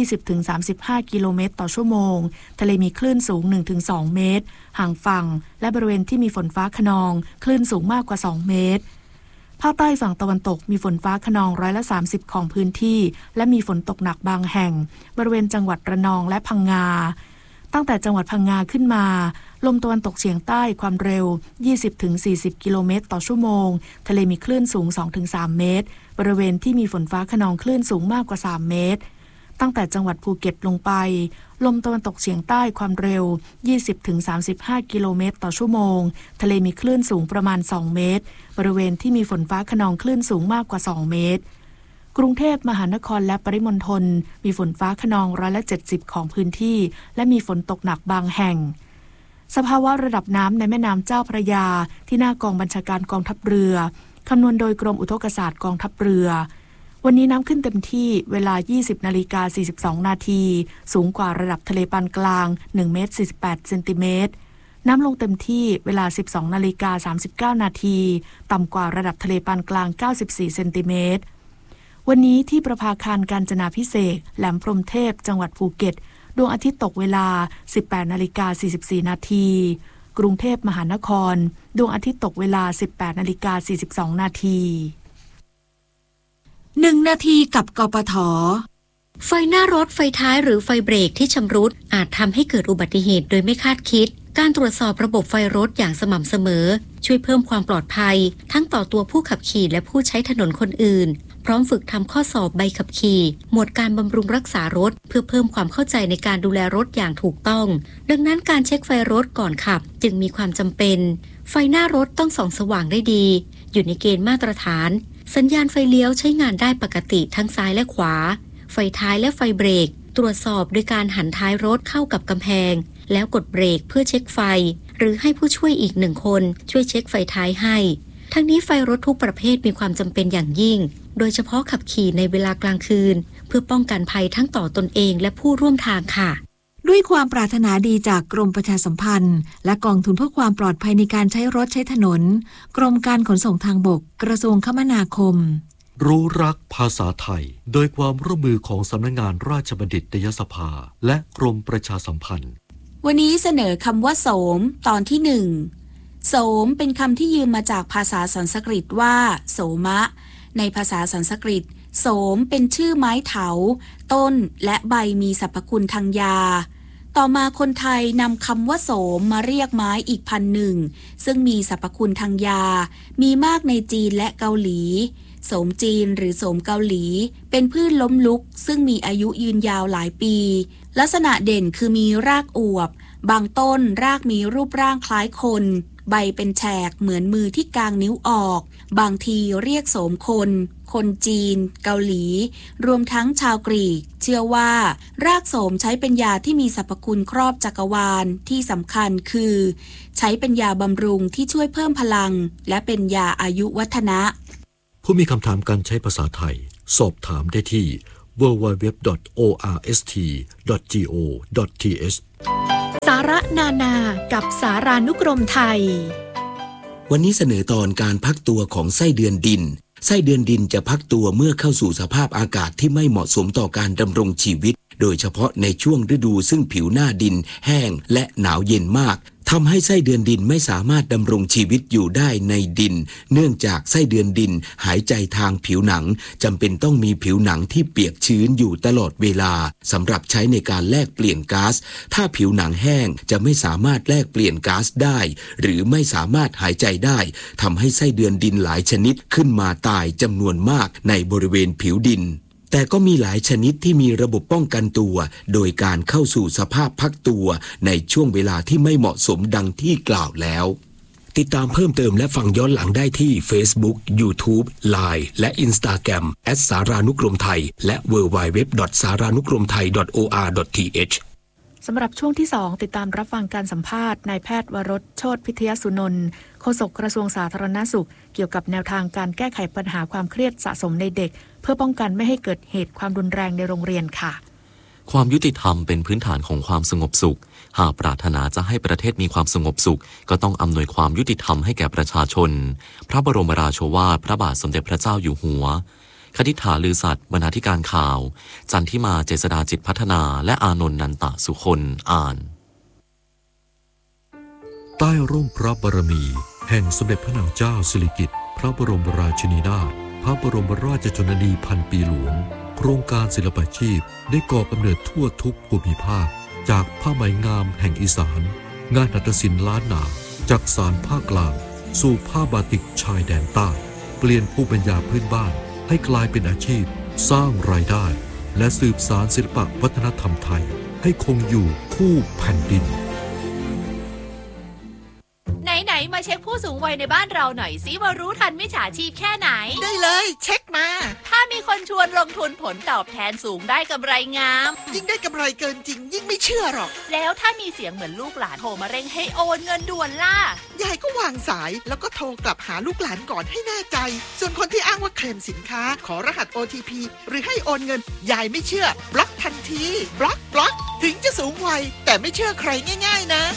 20-35 กิโลเมตรต่อชั่วโมงทะเลมีคลื่นสูง 1-2 เมตรห่างฝั่งและบริเวณที่มีฝนฟ้าคะนองคลื่นสูงมากกว่า2 เมตรภาคใต้ฝั่งตะวันตกมีฝนฟ้าคะนอง30%ของพื้นที่และมีฝนตกหนักบางแห่งบริเวณจังหวัดระนองและพังงาตั้งแต่จังหวัดพังงาขึ้นมาลมตะวันตกเฉียงใต้ความเร็ว 20-40 กิโลเมตรต่อชั่วโมงทะเลมีคลื่นสูง 2-3 เมตรบริเวณที่มีฝนฟ้าคะนองคลื่นสูงมากกว่า3 เมตรตั้งแต่จังหวัดภูเก็ตลงไปลมตะวันตกเฉียงใต้ความเร็ว 20-35 กิโลเมตรต่อชั่วโมงทะเลมีคลื่นสูงประมาณ2 เมตรบริเวณที่มีฝนฟ้าคะนองคลื่นสูงมากกว่า2 เมตรกรุงเทพมหานครและปริมณฑลมีฝนฟ้าคะนอง170%ของพื้นที่และมีฝนตกหนักบางแห่งสภาวะระดับน้ำในแม่น้ำเจ้าพระยาที่หน้ากองบัญชาการกองทัพเรือคำนวณโดยกรมอุทกศาสตร์กองทัพเรือวันนี้น้ำขึ้นเต็มที่เวลา 20:42 นาทีสูงกว่าระดับทะเลปานกลาง1 เมตร 48 เซนติเมตรน้ำลงเต็มที่เวลา 12:39 นาทีต่ำกว่าระดับทะเลปานกลาง94 เซนติเมตรวันนี้ที่ประภาคารกาญจนาภิเษกแหลมพรหมเทพจังหวัดภูเก็ตดวงอาทิตย์ตกเวลา 18:44 นาทีกรุงเทพมหานครดวงอาทิตย์ตกเวลา 18:42 นาที 1 นาทีกับกปท. ไฟหน้ารถไฟท้ายหรือไฟเบรกที่ชำรุดอาจทำให้เกิดอุบัติเหตุโดยไม่คาดคิดการตรวจสอบระบบไฟรถอย่างสม่ำเสมอช่วยเพิ่มความปลอดภัยทั้งต่อตัวผู้ขับขี่และผู้ใช้ถนนคนอื่นพร้อมฝึกทำข้อสอบใบขับขี่หมวดการบำรุงรักษารถเพื่อเพิ่มความเข้าใจในการดูแลรถอย่างถูกต้องดังนั้นการเช็คไฟรถก่อนขับจึงมีความจำเป็นไฟหน้ารถต้องส่องสว่างได้ดีอยู่ในเกณฑ์มาตรฐานสัญญาณไฟเลี้ยวใช้งานได้ปกติทั้งซ้ายและขวาไฟท้ายและไฟเบรกตรวจสอบโดยการหันท้ายรถเข้ากับกำแพงแล้วกดเบรกเพื่อเช็คไฟหรือให้ผู้ช่วยอีก1 คนช่วยเช็คไฟท้ายให้ทั้งนี้ไฟรถทุกประเภทมีความจำเป็นอย่างยิ่งโดยเฉพาะขับขี่ในเวลากลางคืนเพื่อป้องกันภัยทั้งต่อตนเองและผู้ร่วมทางค่ะด้วยความปรารถนาดีจากกรมประชาสัมพันธ์และกองทุนเพื่อความปลอดภัยในการใช้รถใช้ถนนกรมการขนส่งทางบกกระทรวงคมนาคมรู้รักภาษาไทยโดยความร่วมมือของสำนักงานราชบัณฑิตยสภาและกรมประชาสัมพันธ์วันนี้เสนอคำว่าโสมตอนที่1โสมเป็นคำที่ยืมมาจากภาษาสันสกฤตว่าโสมะในภาษาสันสกฤตโสมเป็นชื่อไม้เถาต้นและใบมีสรรพคุณทางยาต่อมาคนไทยนำคำว่าโสมมาเรียกไม้อีกพันหนึ่งซึ่งมีสรรพคุณทางยามีมากในจีนและเกาหลีโสมจีนหรือโสมเกาหลีเป็นพืชล้มลุกซึ่งมีอายุยืนยาวหลายปีลักษณะเด่นคือมีรากอวบบางต้นรากมีรูปร่างคล้ายคนใบเป็นแฉกเหมือนมือที่กางนิ้วออกบางทีเรียกโสมคนจีนเกาหลีรวมทั้งชาวกรีกเชื่อว่ารากโสมใช้เป็นยาที่มีสรรพคุณครอบจักรวาลที่สำคัญคือใช้เป็นยาบำรุงที่ช่วยเพิ่มพลังและเป็นยาอายุวัฒนะผู้มีคำถามการใช้ภาษาไทยสอบถามได้ที่ www.orst.go.th สาระนานากับสารานุกรมไทยวันนี้เสนอตอนการพักตัวของไส้เดือนดินไส้เดือนดินจะพักตัวเมื่อเข้าสู่สภาพอากาศที่ไม่เหมาะสมต่อการดำรงชีวิตโดยเฉพาะในช่วงฤดูซึ่งผิวหน้าดินแห้งและหนาวเย็นมากทำให้ไส้เดือนดินไม่สามารถดำรงชีวิตอยู่ได้ในดินเนื่องจากไส้เดือนดินหายใจทางผิวหนังจำเป็นต้องมีผิวหนังที่เปียกชื้นอยู่ตลอดเวลาสำหรับใช้ในการแลกเปลี่ยนก๊าซถ้าผิวหนังแห้งจะไม่สามารถแลกเปลี่ยนก๊าซได้หรือไม่สามารถหายใจได้ทำให้ไส้เดือนดินหลายชนิดขึ้นมาตายจำนวนมากในบริเวณผิวดินแต่ก็มีหลายชนิดที่มีระบบป้องกันตัวโดยการเข้าสู่สภาพพักตัวในช่วงเวลาที่ไม่เหมาะสมดังที่กล่าวแล้วติดตามเพิ่มเติมและฟังย้อนหลังได้ที่ Facebook, YouTube, Line และ Instagram @ สารานุกรมไทยและ www.saranukromthai.or.th สำหรับช่วงที่ 2 ติดตามรับฟังการสัมภาษณ์นายแพทย์วรสโชติพิทยสุนนท์โฆษกกระทรวงสาธารณสุขเกี่ยวกับแนวทางการแก้ไขปัญหาความเครียดสะสมในเด็กเพื่อป้องกันไม่ให้เกิดเหตุความรุนแรงในโรงเรียนค่ะความยุติธรรมเป็นพื้นฐานของความสงบสุขหากปรารถนาจะให้ประเทศมีความสงบสุขก็ต้องอำนวยความยุติธรรมให้แก่ประชาชนพระบรมราโชวาทพระบาทสมเด็จพระเจ้าอยู่หัวคณิษฐาลือสัตย์บรรณาธิการข่าวจันทิมาเจษฎาจิตพัฒนาและอานนท์นันตะสุคนอ่านใต้ร่มพระบารมีแห่งสมเด็จพระนางเจ้าสิริกิติ์พระบรมราชินีนาถพระบรมราชชนนีพันปีหลวงโครงการศิลปาชีพได้ก่อกำเนิดทั่วทุกภูมิภาคจากผ้าไหมงามแห่งอีสานงานหัตถศิลป์ล้านนาจากสานภาคกลางสู่ผ้าบาติกชายแดนใต้เปลี่ยนภูมิปัญญาพื้นบ้านให้กลายเป็นอาชีพสร้างรายได้และสืบสานศิลปวัฒนธรรมไทยให้คงอยู่คู่แผ่นดินไหนมาเช็คผู้สูงวัยในบ้านเราหน่อยสิว่ารู้ทันมิจฉาชีพแค่ไหนได้เลยเช็คมาถ้ามีคนชวนลงทุนผลตอบแทนสูงได้กำไรงามยิ่งได้กำไรเกินจริงยิ่งไม่เชื่อหรอกแล้วถ้ามีเสียงเหมือนลูกหลานโทรมาเร่งให้โอนเงินด่วนล่ะยายก็วางสายแล้วก็โทรกลับหาลูกหลานก่อนให้แน่ใจส่วนคนที่อ้างว่าเคลมสินค้าขอรหัส OTP หรือให้โอนเงินยายไม่เชื่อบล็อกทันทีบล็อกถึงจะสูงวัยแต่ไม่เชื่อใครง่ายๆนะ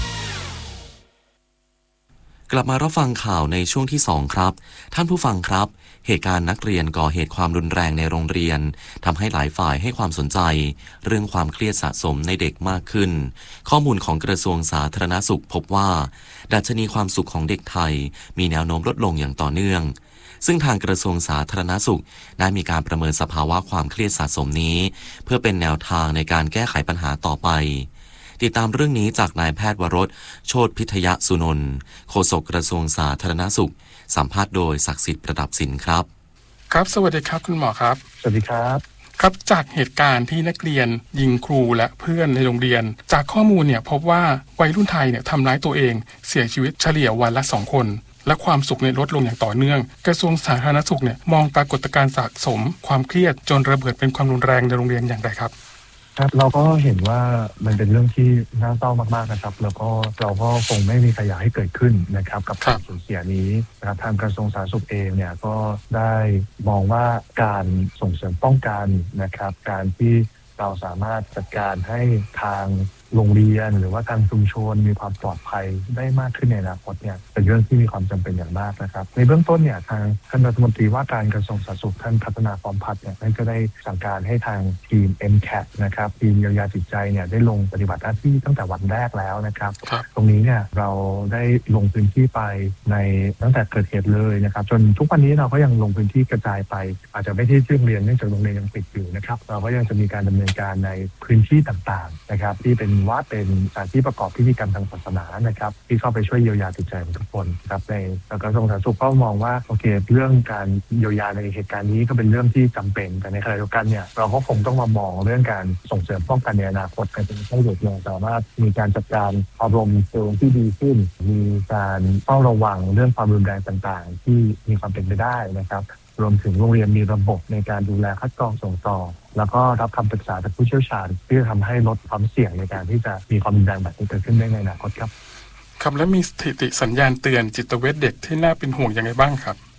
กลับมารับฟังข่าวในช่วงที่ 2 ครับท่านผู้ฟังครับเหตุการณ์นักเรียนก่อเหตุความรุนแรงในโรงเรียนทำให้หลายฝ่ายให้ความสนใจเรื่องความเครียดสะสมในเด็กมากขึ้นข้อมูลของกระทรวงสาธารณสุขพบว่าดัชนีความสุขของเด็กไทยมีแนวโน้มลดลงอย่างต่อเนื่องซึ่งทางกระทรวงสาธารณสุขได้มีการประเมินสภาวะความเครียดสะสมนี้เพื่อเป็นแนวทางในการแก้ไขปัญหาต่อไปติดตามเรื่องนี้จากนายแพทย์วรสโชติพิทยสุนนท์โฆษกกระทรวงสาธารณสุขสัมภาษณ์โดยศักดิ์สิทธิ์ประดับสินครับครับสวัสดีครับคุณหมอครับสวัสดีครับครับจากเหตุการณ์ที่นักเรียนยิงครูและเพื่อนในโรงเรียนจากข้อมูลเนี่ยพบว่าวัยรุ่นไทยเนี่ยทำร้ายตัวเองเสียชีวิตเฉลี่ยวันละ2 คนและความสุขในลดลงอย่างต่อเนื่องกระทรวงสาธารณสุขเนี่ยมองปรากฏการณ์สะสมความเครียดจนระเบิดเป็นความรุนแรงในโรงเรียนอย่างไรครับครับเราก็เห็นว่ามันเป็นเรื่องที่น่าเศร้ามากๆนะครับแล้วก็เราก็คงไม่มีใครอยากให้เกิดขึ้นนะครับกับการสูญเสียนี้นะครับทางกระทรวงสาธารณสุขเองเนี่ยก็ได้มองว่าการส่งเสริมป้องกันนะครับการที่เราสามารถจัดการให้ทางโรงเรียนหรือว่าทางชุมชนมีความปลอดภัยได้มากขึ้นในอนาคตเนี่ยเป็นเรื่องที่มีความจำเป็นอย่างมากนะครับในเบื้องต้นเนี่ยทางท่านรัฐมนตรีว่าการกระทรวงสาธารณสุขท่านพัฒนาพร้อมพัฒน์เนี่ยท่านก็ได้สั่งการให้ทางทีม MCAT นะครับทีมเยียวยาจิตใจเนี่ยได้ลงปฏิบัติหน้าที่ตั้งแต่วันแรกแล้วนะครับตรงนี้เนี่ยเราได้ลงพื้นที่ไปในตั้งแต่เกิดเหตุเลยนะครับจนทุกวันนี้เราก็ยังลงพื้นที่กระจายไปอาจจะไม่ที่โรงเรียนเนื่องจากโรงเรียนยังปิดอยู่นะครับเราก็ยังจะมีการดำเนินการในพื้นที่ต่างๆนะครับที่เป็นวัดเป็นสถานที่ประกอบพิธีกรรมทางศาสนานะครับที่เข้าไปช่วยเยียวยาจิตใจของทุกคนครับในกระทรวงสาธารณสุขก็มองว่าโอเคเรื่องการเยียวยาในเหตุการณ์นี้ก็เป็นเรื่องที่จำเป็นแต่ในขณะเดียวกันเนี่ยเราก็คงต้องมามองเรื่องการส่งเสริมป้องกันในอนาคตกันเป็นให้เด็กเราสามารถมีการจัดการอารมณ์เชิงที่ดีขึ้นมีการเฝ้าระวังเรื่องความรุนแรงต่างๆที่มีความเป็นไปได้นะครับรวมถึงโรงเรียนมีระบบในการดูแลคัดกรองส่งต่อแล้วก็รับคำปรึกษาจากผู้เชี่ยวชาญเพื่อทำให้ลดความเสี่ยงในการที่จะมีความรุนแรงแบบนี้เกิดขึ้นได้ในอนาคตครับครับและมีสถิติสัญญาณเตือนจิตเวชเด็กที่น่าเป็นห่วงยังไงบ้างครับ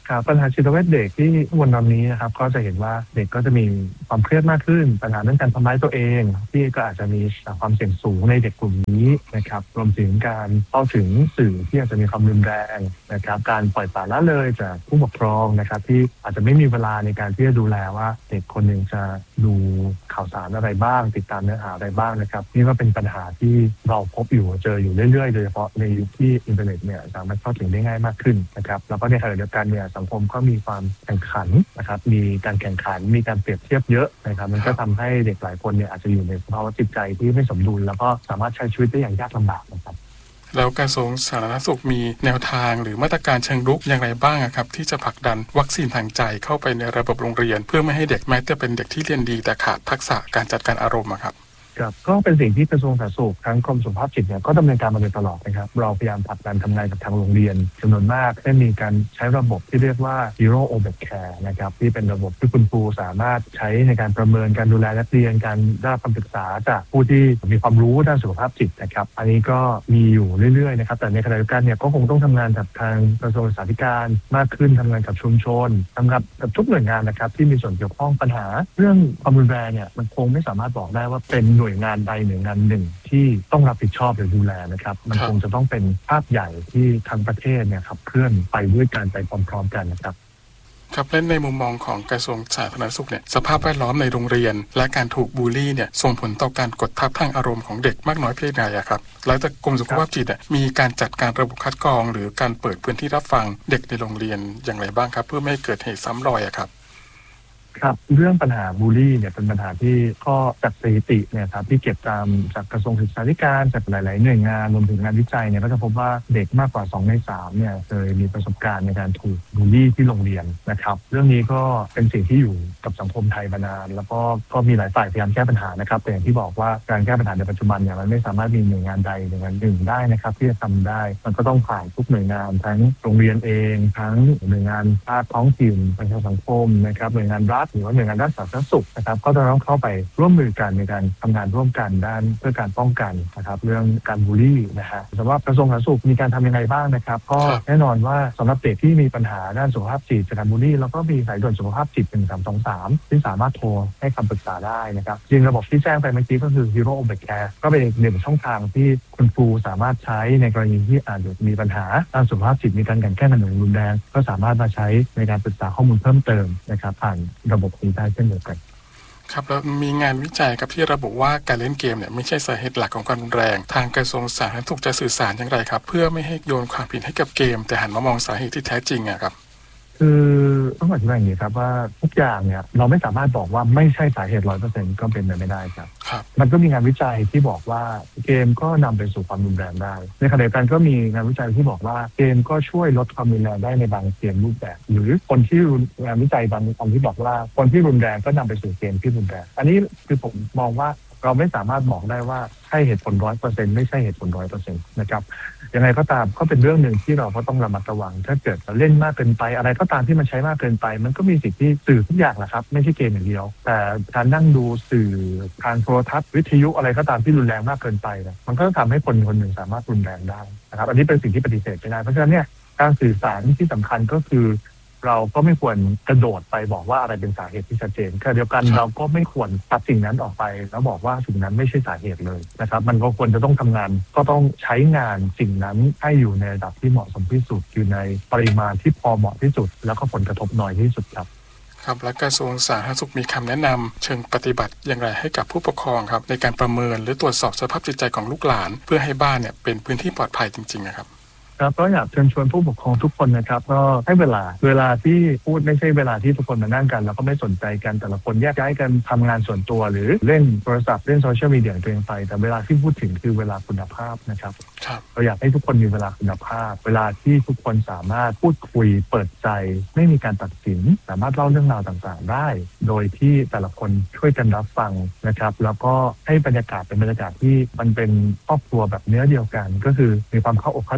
ครับปัญหาจิตเวชเด็กที่วันนี้นะครับก็จะเห็นว่าเด็กก็จะมีความเครียดมากขึ้นปัญหาเรื่องการทำร้ายตัวเองที่ก็อาจจะมีความเสี่ยงสูงในเด็กกลุ่มนี้นะครับรวมถึงการเข้าถึงสื่อที่อาจจะมีความรุนแรงนะครับการปล่อยปละละเลยจากผู้ปกครองนะครับที่อาจจะไม่มีเวลาในการที่จะดูแลว่าเด็กคนหนึ่งจะดูข่าวสารอะไรบ้างติดตามเนื้อหาอะไรบ้างนะครับนี่ก็เป็นปัญหาที่เราพบอยู่เจออยู่เรื่อยๆโดยเฉพาะในยุคที่อินเทอร์เน็ตเนี่ยสามารถเข้าถึงได้ง่ายมากขึ้นนะครับแล้วก็ในขณะเดียวกันเนี่ยสังคมก็มีความแข่งขันนะครับมีการแข่งขันมีการเปรียบเทียบเยอะนะครับมันก็ทำให้เด็กหลายคนเนี่ยอาจจะอยู่ในสภาวะจิตใจที่ไม่สมดุลแล้วก็สามารถใช้ชีวิตได้อย่างยากลำบากนะครับแล้วกระทรวงสาธารณสุขมีแนวทางหรือมาตรการเชิงรุกอย่างไรบ้างครับที่จะผลักดันวัคซีนทางใจเข้าไปในระบบโรงเรียนเพื่อไม่ให้เด็กแม้แต่เป็นเด็กที่เรียนดีแต่ขาดทักษะการจัดการอารมณ์ครับก็เป็นสิ่งที่กระทรวงสาธารณสุขทั้งกรมสุขภาพจิตเนี่ยก็ดำเนินการมาโดยตลอดนะครับเราพยายามผลักดันทำงานกับทางโรงเรียนจำนวนมากได้มีการใช้ระบบที่เรียกว่า Zero Obed Care นะครับที่เป็นระบบที่คุณครูสามารถใช้ในการประเมินการดูแลนักเรียนการได้รับคำปรึกษาจากผู้ที่มีความรู้ด้านสุขภาพจิตนะครับอันนี้ก็มีอยู่เรื่อยๆนะครับแต่ในขณะเดียวกันเนี่ยก็คงต้องทำงานกับทางกระทรวงศึกษาธิการมากขึ้นทำงานกับชุมชนทำงานกับทุกหน่วยงานนะครับที่มีส่วนเกี่ยวข้องปัญหาเรื่องความรุนแรงเนี่ยมันคงไม่สามารถบอกได้ว่าเป็นหน่วยงานใดหน่วยงานหนึ่งที่ต้องรับผิดชอบหรือดูแลนะครับมันคงจะต้องเป็นภาพใหญ่ที่ทั้งประเทศเนี่ยขับเคลื่อนไปด้วยกันไปพร้อมๆกันนะครับครับและในมุมมองของกระทรวงสาธารณสุขเนี่ยสภาพแวดล้อมในโรงเรียนและการถูกบูลลี่เนี่ยส่งผลต่อการกดทับทางอารมณ์ของเด็กมากน้อยเพียงใดครับแล้วจากกรมสุขภาพจิตมีการจัดการระบบคัดกรองหรือการเปิดพื้นที่รับฟังเด็กในโรงเรียนอย่างไรบ้างครับเพื่อไม่ให้เกิดเหตุซ้ำรอยครับครับเรื่องปัญหาบูลลี่เนี่ยเป็นปัญหาที่ก็จากสถิติเนี่ยครับที่เก็บตามจากกระทรวงศึกษาธิการจากหลายๆหน่วยงานรวมถึงงานวิจัยเนี่ยก็จะพบว่าเด็กมากกว่า2 ใน 3เนี่ยเคยมีประสบการณ์ในการถูกบูลลี่ที่โรงเรียนนะครับเรื่องนี้ก็เป็นสิ่งที่อยู่กับสังคมไทยมานานแล้วก็มีหลายฝ่ายพยายามแก้ปัญหานะครับแต่อย่างที่บอกว่าการแก้ปัญหาในปัจจุบันเนี่ยมันไม่สามารถมีหน่วยงานใดหน่วยงานหนึ่งได้นะครับที่จะทำได้มันก็ต้องผ่านทุกหน่วยงานทั้งโรงเรียนเองทั้งหน่วยงานภาคท้องถิ่นประชาสังคมนะครับหน่วยงานรัฐหรือว่าหน่วยงานด้านสาธารณสุขนะครับก็จะต้องเข้าไปร่วมมือกันในการทำงานร่วมกันด้านเพื่อการป้องกันนะครับเรื่องการบูลลี่นะฮะสำหรับกระทรวงสาธารณสุขมีการทำยังไงบ้างนะครับก็แน่นอนว่าสำหรับเด็กที่มีปัญหาด้านสุขภาพจิตจากการบูลลี่แล้วก็มีสายด่วนสุขภาพจิต1323ที่สามารถโทรให้คำปรึกษาได้นะครับจริงระบบที่แจ้งไปเมื่อกี้ก็คือ Zero Obed Care ก็เป็นอีกหนึ่งช่องทางที่คุณครูสามารถใช้ในกรณีที่อาจจะมีปัญหาด้านสุขภาพจิตมีการกลั่นแกล้งกันอย่างรุนแรงก็สามารถมาใช้ในการปรึกษาข้อมูลเพิ่มเติมนะครับผ่านระบบนี้ได้เช่นเดียวกันครับแล้วมีงานวิจัยครับที่ระบุว่าการเล่นเกมเนี่ยไม่ใช่สาเหตุหลักของความรุนแรงทางกระทรวงสาธารณสุขจะสื่อสารอย่างไรครับเพื่อไม่ให้โยนความผิดให้กับเกมแต่หันมามองสาเหตุที่แท้จริงครับคือต้องอธิบายอย่างนี้ครับว่าทุกอย่างเนี่ยเราไม่สามารถบอกว่าไม่ใช่สาเหตุ 100% ก็เป็นไปไม่ได้ครับมันก็มีงานวิจัยที่บอกว่าเกมก็นำไปสู่ความรุนแรงได้ในขณะเดียวกันก็มีงานวิจัยที่บอกว่าเกมก็ช่วยลดความรุนแรงได้ในบางเกมรูปแบบหรือคนที่งานวิจัยบางอันที่บอกว่าคนที่รุนแรงก็นำไปสู่เกมที่รุนแรงอันนี้คือผมมองว่าเราไม่สามารถบอกได้ว่าใช่เหตุผล 100% ไม่ใช่เหตุผล 100% นะครับยังไงก็ตามก็เป็นเรื่องหนึ่งที่เราก็ต้องระมัดระวังถ้าเกิดเล่นมากเกินไปอะไรก็ตามที่มันใช้มากเกินไปมันก็มีสิทธิ์ที่สื่อทุกอย่างแหละครับไม่ใช่เกมอย่างเดียวแต่การนั่งดูสื่อทางโทรทัศน์วิทยุอะไรก็ตามที่รุนแรงมากเกินไปนะมันก็ทำให้คนคนหนึ่งสามารถรุนแรงได้นะครับอันนี้เป็นสิ่งที่ปฏิเสธไม่ได้เพราะฉะนั้นเนี่ยการสื่อสารที่สำคัญก็คือเราก็ไม่ควรกระโดดไปบอกว่าอะไรเป็นสาเหตุที่ชัดเจนขณะเดียวกันเราก็ไม่ควรตัดสิ่งนั้นออกไปแล้วบอกว่าสิ่งนั้นไม่ใช่สาเหตุเลยนะครับมันก็ควรจะต้องทำงานก็ต้องใช้งานสิ่งนั้นให้อยู่ในระดับที่เหมาะสมที่สุดอยู่ในปริมาณที่พอเหมาะที่สุดแล้วก็ผลกระทบน้อยที่สุดครับครับและกระทรวงสาธารณสุขมีคำแนะนำเชิงปฏิบัติอย่างไรให้กับผู้ปกครองครับในการประเมินหรือตรวจสอบสภาพจิตใจของลูกหลานเพื่อให้บ้านเนี่ยเป็นพื้นที่ปลอดภัยจริงๆนะครับครับก็อยากเชิญชวนผู้ปกครองทุกคนนะครับก็ให้เวลาที่พูดไม่ใช่เวลาที่ทุกคนมานั่งกันแล้วก็ไม่สนใจกันแต่ละคนแยกย้ายกันทำงานส่วนตัวหรือเล่นโทรศัพท์เล่นโซเชียลมีเดียตัวเองไปแต่เวลาที่พูดถึงคือเวลาคุณภาพนะครับเราอยากให้ทุกคนมีเวลาคุณภาพเวลาที่ทุกคนสามารถพูดคุยเปิดใจไม่มีการตัดสินสามารถเล่าเรื่องราวต่างๆได้โดยที่แต่ละคนช่วยกันรับฟังนะครับแล้วก็ให้บรรยากาศเป็นบรรยากาศที่มันเป็นครอบครัวแบบเนื้อเดียวกันก็คือมีความเข้าอกเข้าใจซึ่งและ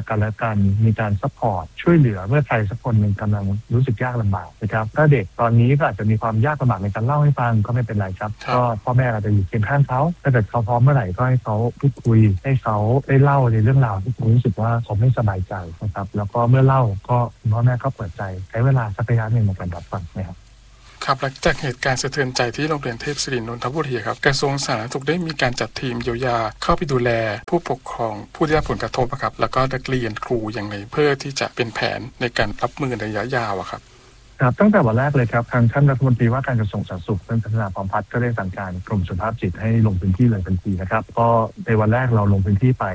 กันและกันมีการซัพพอร์ตช่วยเหลือเมื่อใครสักคนหนึ่งกำลังรู้สึกยากลำบากนะครับถ้าเด็กตอนนี้ก็อาจจะมีความยากลำบากในการเล่าให้ฟังก็ไม่เป็นไรครับก็พ่อแม่เราจะอยู่เคียงข้างเขาถ้าเกิดเขาพร้อมเมื่อไหร่ก็ให้เขาพูดคุยให้เขาได้เล่าในเรื่องราวที่เขารู้สึกว่าเขาไม่สบายใจนะครับแล้วก็เมื่อเล่าก็พ่อแม่ก็เปิดใจใช้เวลาสักระยะหนึ่งในการรับฟังนะครับครับหลังจากเหตุการณ์สะเทือนใจที่โรงเรียนเทพศิรินนทบุรีครับกระทรวงสาธารณสุขได้มีการจัดทีมเยียวยาเข้าไปดูแลผู้ปกครองผู้ได้รับผลกระทบครับแล้วก็นักเรียนครูอย่างไรเพื่อที่จะเป็นแผนในการรับมือในระยะยาวครับตั้งแต่วันแรกเลยครับทางท่านรัฐมนตรีว่าการกระทรวงสาธารณสุขท่านพัฒนาพรพัฒน์ก็ได้สั่งการกรมสุขภาพจิตให้ลงพื้นที่เลยทันทีนะครับก็ในวันแรกเราลงพื้นที่ไป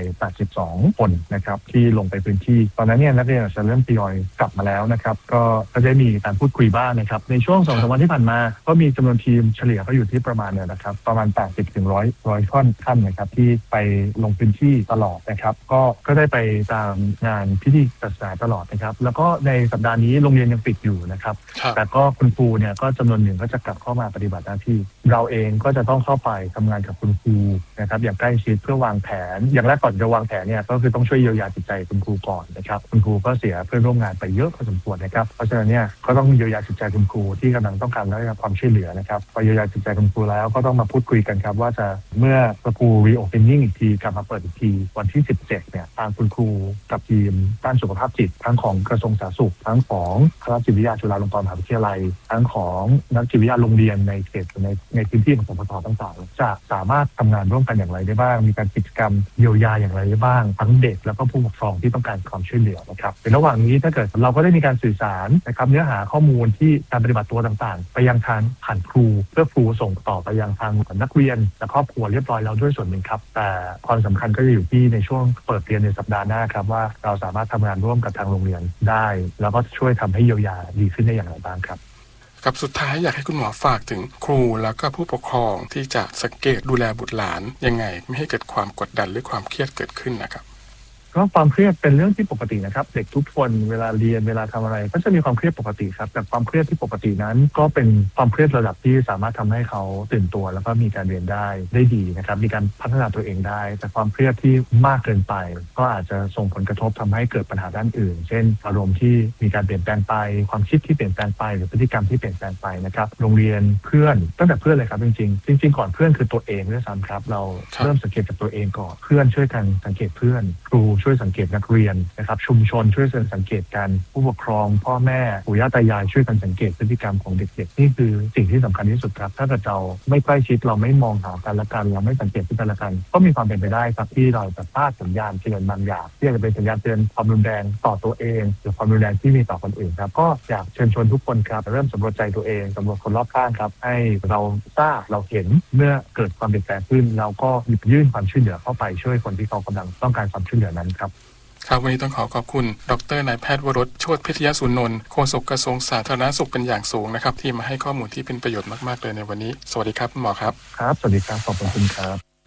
82คนนะครับที่ลงไปพื้นที่ตอนนั้นเนี่ยนักเรียนจะเริ่มทยอยกลับมาแล้วนะครับก็ได้มีการพูดคุยบ้างนะครับในช่วง 2-3 วันที่ผ่านมาก็มีจำนวนทีมเฉลี่ยก็อยู่ที่ประมาณเนี่ยนะครับประมาณ80 ถึง 100ท่านนะครับที่ไปลงพื้นที่ตลอดนะครับก็ได้ไปตามงานพิธีศาสนาตลอดนะครับแล้วก็ในสัปดาห์นี้โรงเรียนยังปิดอยู่นะครับแต่ก็คุณครูเนี่ยก็จำนวนหนึ่งก็จะกลับเข้ามาปฏิบัติหน้าที่เราเองก็จะต้องเข้าไปทำงานกับคุณครูนะครับอย่างใกล้ชิดเพื่อวางแผนอย่างแรกก่อนจะวางแผนเนี่ยก็คือต้องช่วยเยียวยาจิตใจคุณครูก่อนนะครับคุณครูก็เสียเพื่อนร่วมงานไปเยอะพอสมควรนะครับเพราะฉะนั้นเนี่ยก็ต้องเยียวยาจิตใจคุณครูที่กำลังต้องการได้รับความช่วยเหลือนะครับพอเยียวยาจิตใจคุณครูแล้วก็ต้องมาพูดคุยกันครับว่าจะเมื่อประตูรีโอเพนนิ่งอีกทีกลับมาเปิดอีกทีวันที่17เนี่ยทางคุณครูกับทีมด้านสุขภาพจิตทั้งของกระทรวงสาธารณสุขทั้งของคณะจิตวิทยาจุฬาลงกรณ์มหาวิทยาลัยทั้งของนักจิตวิทยาโรงเรียนในเขตในพื้นที่ของสพทต่างๆจะสามารถทำงานร่วมกันอย่างไรได้บ้างมีการกิจกรรมเยียวยาอย่างไรได้บ้างทั้งเด็กแล้วก็ผู้ปกครองที่ต้องการความช่วยเหลือนะครับในระหว่างนี้ถ้าเกิดเราก็ได้มีการสื่อสารนะครับเนื้อหาข้อมูลที่การปฏิบัติตัวต่างๆไปยังทางผ่านครูเพื่อครูส่งต่อไปยังทางนักเรียนและครอบครัวเรียบร้อยแล้วด้วยส่วนหนึ่งครับแต่ความสำคัญก็จะอยู่ที่ในช่วงเปิดเรียนในสัปดาห์หน้าครับว่าเราสามารถทำงานร่วมกับทางโรงเรียนได้แล้วก็ช่วยทำให้เยียวยาดีขึ้นได้อย่างไรบ้างครับกับสุดท้ายอยากให้คุณหมอฝากถึงครูแล้วก็ผู้ปกครองที่จะสังเกตดูแลบุตรหลานยังไงไม่ให้เกิดความกดดันหรือความเครียดเกิดขึ้นนะครับก็ความเครียดเป็นเรื่องที่ปกตินะครับเด็กทุกคนเวลาเรียนเวลาทำอะไรก็จะมีความเครียดปกติครับแต่ความเครียดที่ปกตินั้นก็เป็นความเครียดระดับที่สามารถทำให้เขาตื่นตัวแล้วก็มีการเรียนได้ดีนะครับมีการพัฒนาตัวเองได้แต่ความเครียดที่มากเกินไปก็อาจจะส่งผลกระทบทำให้เกิดปัญหาด้านอื่นเช่นอารมณ์ที่มีการเปลี่ยนแปลงไปความคิดที่เปลี่ยนแปลงไปหรือพฤติกรรมที่เปลี่ยนแปลงไปนะครับโรงเรียนเพื่อนตั้งแต่เพื่อนเลยครับจริงก่อนเพื่อนคือตัวเองด้วยซ้ำครับเราเริ่มสังเกตจากตัวเองก่อนเพื่อนช่วยกันสังเกตเพื่อนครูช่วยสังเกตนักเรียนนะครับชุมชนช่วยสังเกตกันผู้ปกครองพ่อแม่ปู่ย่าตายายช่วยกันสังเกตพฤติกรรมของเด็กๆนี่คือสิ่งที่สำคัญที่สุดครับถ้าเกิดเราไม่ใกล้ชิดเราไม่มองหากันและกันเราไม่สังเกตกันและกันก็มีความเป็นไปได้ครับที่เราจะพลาดสัญญาณเตือนบางอย่างที่อาจจะเป็นสัญญาณเตือนความรุนแรงต่อตัวเองหรือความรุนแรงที่มีต่อคนอื่นครับก็อยากเชิญชวนทุกคนครับเริ่มสำรวจใจตัวเองสำรวจคนรอบข้างครับให้เราทราบเราเห็นเมื่อเกิดความเปลี่ยนแปลงขึ้นเราก็หยิบยื่นความช่วยเหลือเข้าไปช่วยคนที่เขากำลังต้องการความช่วยเหลือนั้นครับครับวันนี้ต้องขอบคุณดร.นายแพทย์วรสโชติพิทยสุนนท์โฆษกกระทรวงสาธารณสุขเป็นอย่างสูงนะครับที่มาให้ข้อมูลที่เป็นประโยชน์มากๆเลยในวันนี้สวัสดีครับคุณหมอครับครับสวัสดีครับขอบคุณครับ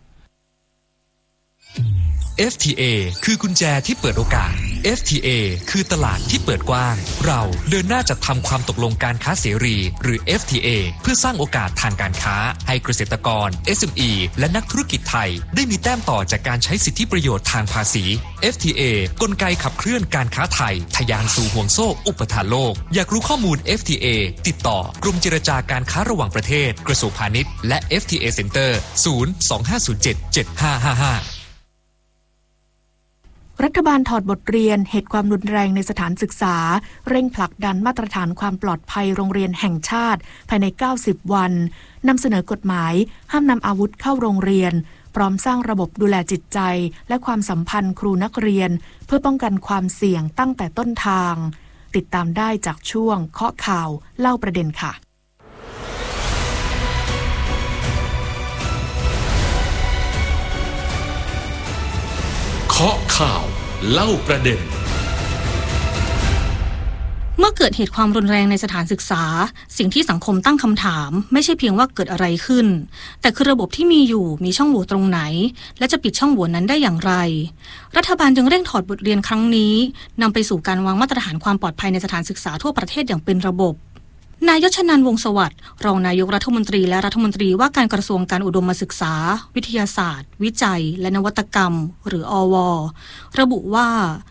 FTA คือกุญแจที่เปิดโอกาส FTA คือตลาดที่เปิดกว้างเราเดินหน้าจัดทำความตกลงการค้าเสรีหรือ FTA เพื่อสร้างโอกาสทางการค้าให้เกษตรกร SME และนักธุรกิจไทยได้มีแต้มต่อจากการใช้สิทธิประโยชน์ทางภาษี FTA กลไกขับเคลื่อนการค้าไทยทะยานสู่ห่วงโซ่อุปทานโลกอยากรู้ข้อมูล FTA ติดต่อกรมเจรจาการค้าระหว่างประเทศกระทรวงพาณิชย์และ FTA Center 025077555 รัฐบาลถอดบทเรียนเหตุความรุนแรงในสถานศึกษาเร่งผลักดันมาตรฐานความปลอดภัยโรงเรียนแห่งชาติภายใน90วันนำเสนอกฎหมายห้ามนำอาวุธเข้าโรงเรียนพร้อมสร้างระบบดูแลจิตใจและความสัมพันธ์ครูนักเรียนเพื่อป้องกันความเสี่ยงตั้งแต่ต้นทางติดตามได้จากช่วงเคาะข่าวเล่าประเด็นค่ะเคาะข่าวเล่าประเด็นเมื่อเกิดเหตุความรุนแรงในสถานศึกษาสิ่งที่สังคมตั้งคำถามไม่ใช่เพียงว่าเกิดอะไรขึ้นแต่คือระบบที่มีอยู่มีช่องโหว่ตรงไหนและจะปิดช่องโหว่นั้นได้อย่างไรรัฐบาลจึงเร่งถอดบทเรียนครั้งนี้นำไปสู่การวางมาตรฐานความปลอดภัยในสถานศึกษาทั่วประเทศอย่างเป็นระบบนายชนันท์ วงศ์สวัสดิ์รองนายกรัฐมนตรีและรัฐมนตรีว่าการกระทรวงการอุดมศึกษาวิทยาศาสตร์วิจัยและนวัตกรรมหรืออว.ระบุว่า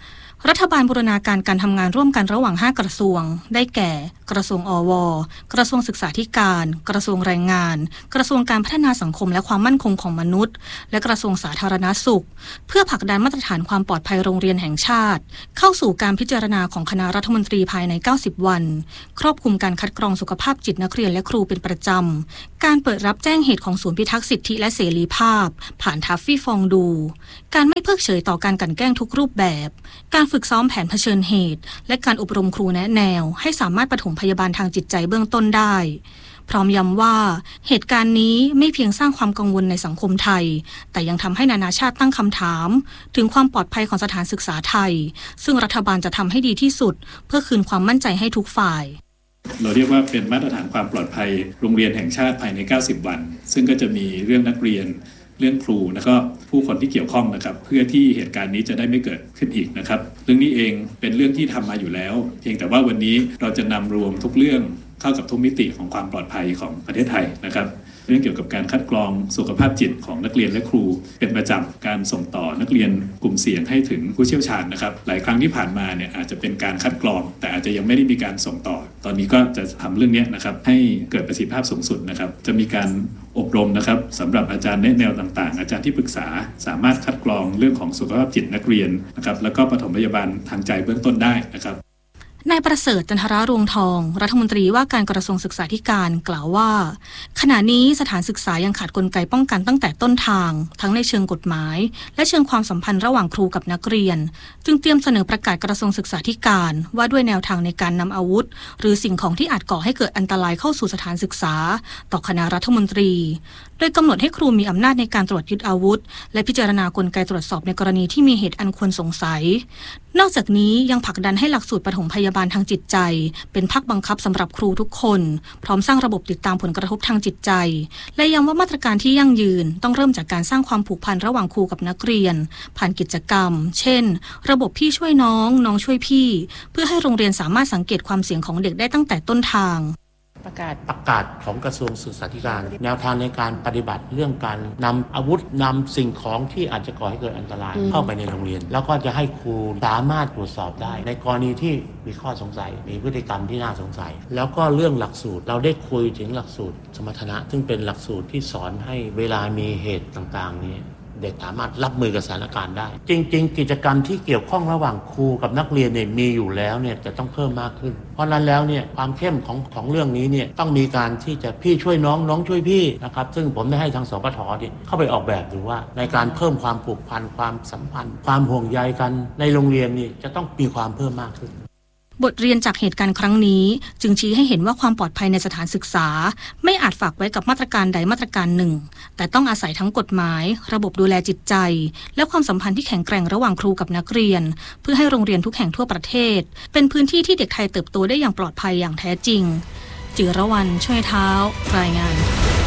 รัฐบาลบูรณาการการทำงานร่วมกันระหว่าง5กระทรวงได้แก่กระทรวงอว.กระทรวงศึกษาธิการกระทรวงแรงงานกระทรวงการพัฒนาสังคมและความมั่นคงของมนุษย์และกระทรวงสาธารณสุขเพื่อผลักดันมาตรฐานความปลอดภัยโรงเรียนแห่งชาติเข้าสู่การพิจารณาของคณะรัฐมนตรีภายใน90วันครอบคลุมการคัดกรองสุขภาพจิตนักเรียนและครูเป็นประจำการเปิดรับแจ้งเหตุของศูนย์พิทักษ์สิทธิและเสรีภาพผ่านทัฟฟี่ฟองดูการไม่เพิกเฉยต่อการกลั่นแกล้งทุกรูปแบบการฝึกซ้อมแผนเผชิญเหตุและการอบรมครูแนะแนวให้สามารถปฐมพยาบาลทางจิตใจเบื้องต้นได้พร้อมย้ำว่าเหตุการณ์นี้ไม่เพียงสร้างความกังวลในสังคมไทยแต่ยังทำให้นานาชาติตั้งคำถามถึงความปลอดภัยของสถานศึกษาไทยซึ่งรัฐบาลจะทำให้ดีที่สุดเพื่อคืนความมั่นใจให้ทุกฝ่ายเราเรียกว่าเป็นมาตรฐานความปลอดภัยโรงเรียนแห่งชาติภายใน90วันซึ่งก็จะมีเรื่องนักเรียนเรื่องครูแล้วก็ผู้คนที่เกี่ยวข้องนะครับเพื่อที่เหตุการณ์นี้จะได้ไม่เกิดขึ้นอีกนะครับเรื่องนี้เองเป็นเรื่องที่ทำมาอยู่แล้วเพียงแต่ว่าวันนี้เราจะนำรวมทุกเรื่องเข้ากับทุกมิติของความปลอดภัยของประเทศไทยนะครับเรื่องเกี่ยวกับการคัดกรองสุขภาพจิตของนักเรียนและครูเป็นประจำการส่งต่อนักเรียนกลุ่มเสี่ยงให้ถึงผู้เชี่ยวชาญนะครับหลายครั้งที่ผ่านมาเนี่ยอาจจะเป็นการคัดกรองแต่อาจจะยังไม่ได้มีการส่งต่อตอนนี้ก็จะทำเรื่องนี้นะครับให้เกิดประสิทธิภาพสูงสุดนะครับจะมีการอบรมนะครับสำหรับอาจารย์แนวต่างๆอาจารย์ที่ปรึกษาสามารถคัดกรองเรื่องของสุขภาพจิตนักเรียนนะครับแล้วก็ปฐมพยาบาลทางใจเบื้องต้นได้นะครับนายประเสริฐจันทรารวงทองรัฐมนตรีว่าการกระทรวงศึกษาธิการกล่าวว่าขณะนี้สถานศึกษายังขาดกลไกป้องกันตั้งแต่ต้นทางทั้งในเชิงกฎหมายและเชิงความสัมพันธ์ระหว่างครูกับนักเรียนจึงเตรียมเสนอประกาศกระทรวงศึกษาธิการว่าด้วยแนวทางในการนำอาวุธหรือสิ่งของที่อาจก่อให้เกิดอันตรายเข้าสู่สถานศึกษาต่อคณะรัฐมนตรีโดยกำหนดให้ครูมีอำนาจในการตรวจยึดอาวุธและพิจารณากลไกตรวจสอบในกรณีที่มีเหตุอันควรสงสัยนอกจากนี้ยังผลักดันให้หลักสูตรปฐมพยาบาลทางจิตใจเป็นภาคบังคับสำหรับครูทุกคนพร้อมสร้างระบบติดตามผลกระทบทางจิตใจและย้ำว่ามาตรการที่ยั่งยืนต้องเริ่มจากการสร้างความผูกพันระหว่างครูกับนักเรียนผ่านกิจกรรมเช่นระบบพี่ช่วยน้องน้องช่วยพี่เพื่อให้โรงเรียนสามารถสังเกตความเสี่ยงของเด็กได้ตั้งแต่ต้นทางประกาศของกระทรวงศึกษาธิการแนวทางในการปฏิบัติเรื่องการนำอาวุธนำสิ่งของที่อาจจะก่อให้เกิดอันตรายเข้าไปในโรงเรียนแล้วก็จะให้ครูสามารถตรวจสอบได้ในกรณีที่มีข้อสงสัยมีพฤติกรรมที่น่าสงสัยแล้วก็เรื่องหลักสูตรเราได้คุยถึงหลักสูตรสมรรถนะซึ่งเป็นหลักสูตรที่สอนให้เวลามีเหตุต่างๆนี้เด็กสามารถรับมือกับสถานการณ์ได้จริงๆกิจกรรมที่เกี่ยวข้องระหว่างครูกับนักเรียนเนี่ยมีอยู่แล้วเนี่ยจะต้องเพิ่มมากขึ้นเพราะนั้นแล้วเนี่ยความเข้มของเรื่องนี้เนี่ยต้องมีการที่จะพี่ช่วยน้องน้องช่วยพี่นะครับซึ่งผมได้ให้ทางสปท.เข้าไปออกแบบดูว่าในการเพิ่มความผูกพันความสัมพันธ์ความห่วงใยกันในโรงเรียนนี่จะต้องมีความเพิ่มมากขึ้นบทเรียนจากเหตุการณ์ครั้งนี้จึงชี้ให้เห็นว่าความปลอดภัยในสถานศึกษาไม่อาจฝากไว้กับมาตรการใดมาตรการหนึ่งแต่ต้องอาศัยทั้งกฎหมายระบบดูแลจิตใจและความสัมพันธ์ที่แข็งแกร่งระหว่างครูกับนักเรียนเพื่อให้โรงเรียนทุกแห่งทั่วประเทศเป็นพื้นที่ที่เด็กไทยเติบโตได้อย่างปลอดภัยอย่างแท้จริงจิรวรรณช่วยเท้ารายงาน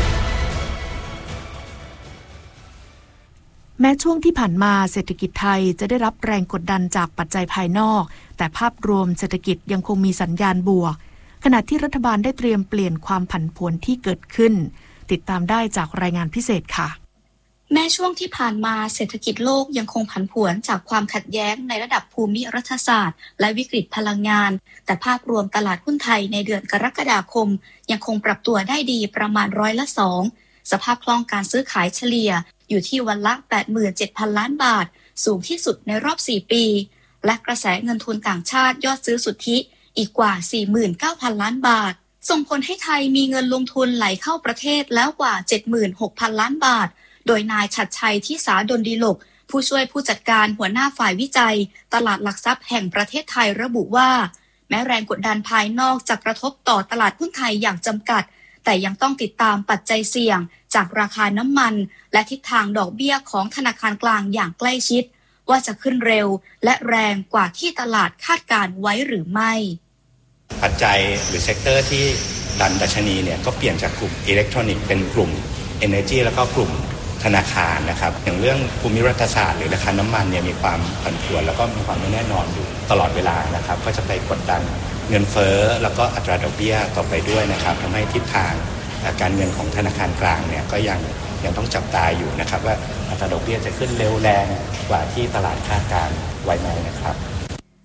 แม้ช่วงที่ผ่านมาเศรษฐกิจไทยจะได้รับแรงกดดันจากปัจจัยภายนอกแต่ภาพรวมเศรษฐกิจยังคงมีสัญญาณบวกขณะที่รัฐบาลได้เตรียมเปลี่ยนความผันผวนที่เกิดขึ้นติดตามได้จากรายงานพิเศษค่ะแม้ช่วงที่ผ่านมาเศรษฐกิจโลกยังคงผันผวนจากความขัดแย้งในระดับภูมิรัฐศาสตร์และวิกฤตพลังงานแต่ภาพรวมตลาดหุ้นไทยในเดือนกรกฎาคมยังคงปรับตัวได้ดีประมาณ2%สภาพคล่องการซื้อขายเฉลี่ยอยู่ที่วันละ 87,000 ล้านบาทสูงที่สุดในรอบ 4 ปีและกระแสเงินทุนต่างชาติยอดซื้อสุทธิอีกกว่า 49,000 ล้านบาทส่งผลให้ไทยมีเงินลงทุนไหลเข้าประเทศแล้วกว่า 76,000 ล้านบาทโดยนายฉัตรชัยที่สาดลดิลกผู้ช่วยผู้จัดการหัวหน้าฝ่ายวิจัยตลาดหลักทรัพย์แห่งประเทศไทยระบุว่าแม้แรงกดดันภายนอกจะกระทบต่อตลาดหุ้นไทยอย่างจำกัดแต่ยังต้องติดตามปัจจัยเสี่ยงจากราคาน้ำมันและทิศทางดอกเบี้ยของธนาคารกลางอย่างใกล้ชิดว่าจะขึ้นเร็วและแรงกว่าที่ตลาดคาดการไว้หรือไม่ปัจจัยหรือเซกเตอร์ที่ดันดัชนีเนี่ยก็เปลี่ยนจากกลุ่มอิเล็กทรอนิกส์เป็นกลุ่ม Energy แล้วก็กลุ่มธนาคารนะครับอย่างเรื่องภูมิรัฐศาสตร์หรือราคาน้ำมันเนี่ยมีความผันผวนแล้วก็มีความไม่แน่นอนอยู่ตลอดเวลานะครับก็จะไปกดดันเงินเฟ้อแล้วก็อัตราดอกเบี้ยต่อไปด้วยนะครับทำให้ทิศทางการเงินของธนาคารกลางเนี่ยก็ยังต้องจับตาอยู่นะครับว่าอัตราดอกเบี้ยจะขึ้นเร็วแรงกว่าที่ตลาดคาดการไว้ไหมนะครับ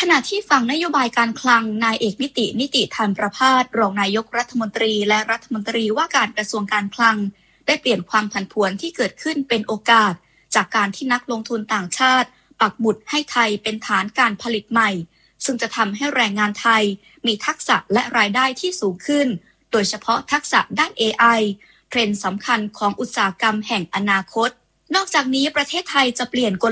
ขณะที่ฝั่งนโยบายการคลังนายเอกนิติธรรมประภาสรองนายกรัฐมนตรีและรัฐมนตรีว่าการกระทรวงการคลังได้เปลี่ยนความผันผวนที่เกิดขึ้นเป็นโอกาสจากการที่นักลงทุนต่างชาติปักหมุดให้ไทยเป็นฐานการผลิตใหม่ซึ่งจะทำให้แรงงานไทยมีทักษะและรายได้ที่สูงขึ้นโดยเฉพาะทักษะด้าน AI เทรนด์สำคัญของอุตสาหกรรมแห่งอนาคตนอกจากนี้ประเทศไทยจะเปลี่ยนก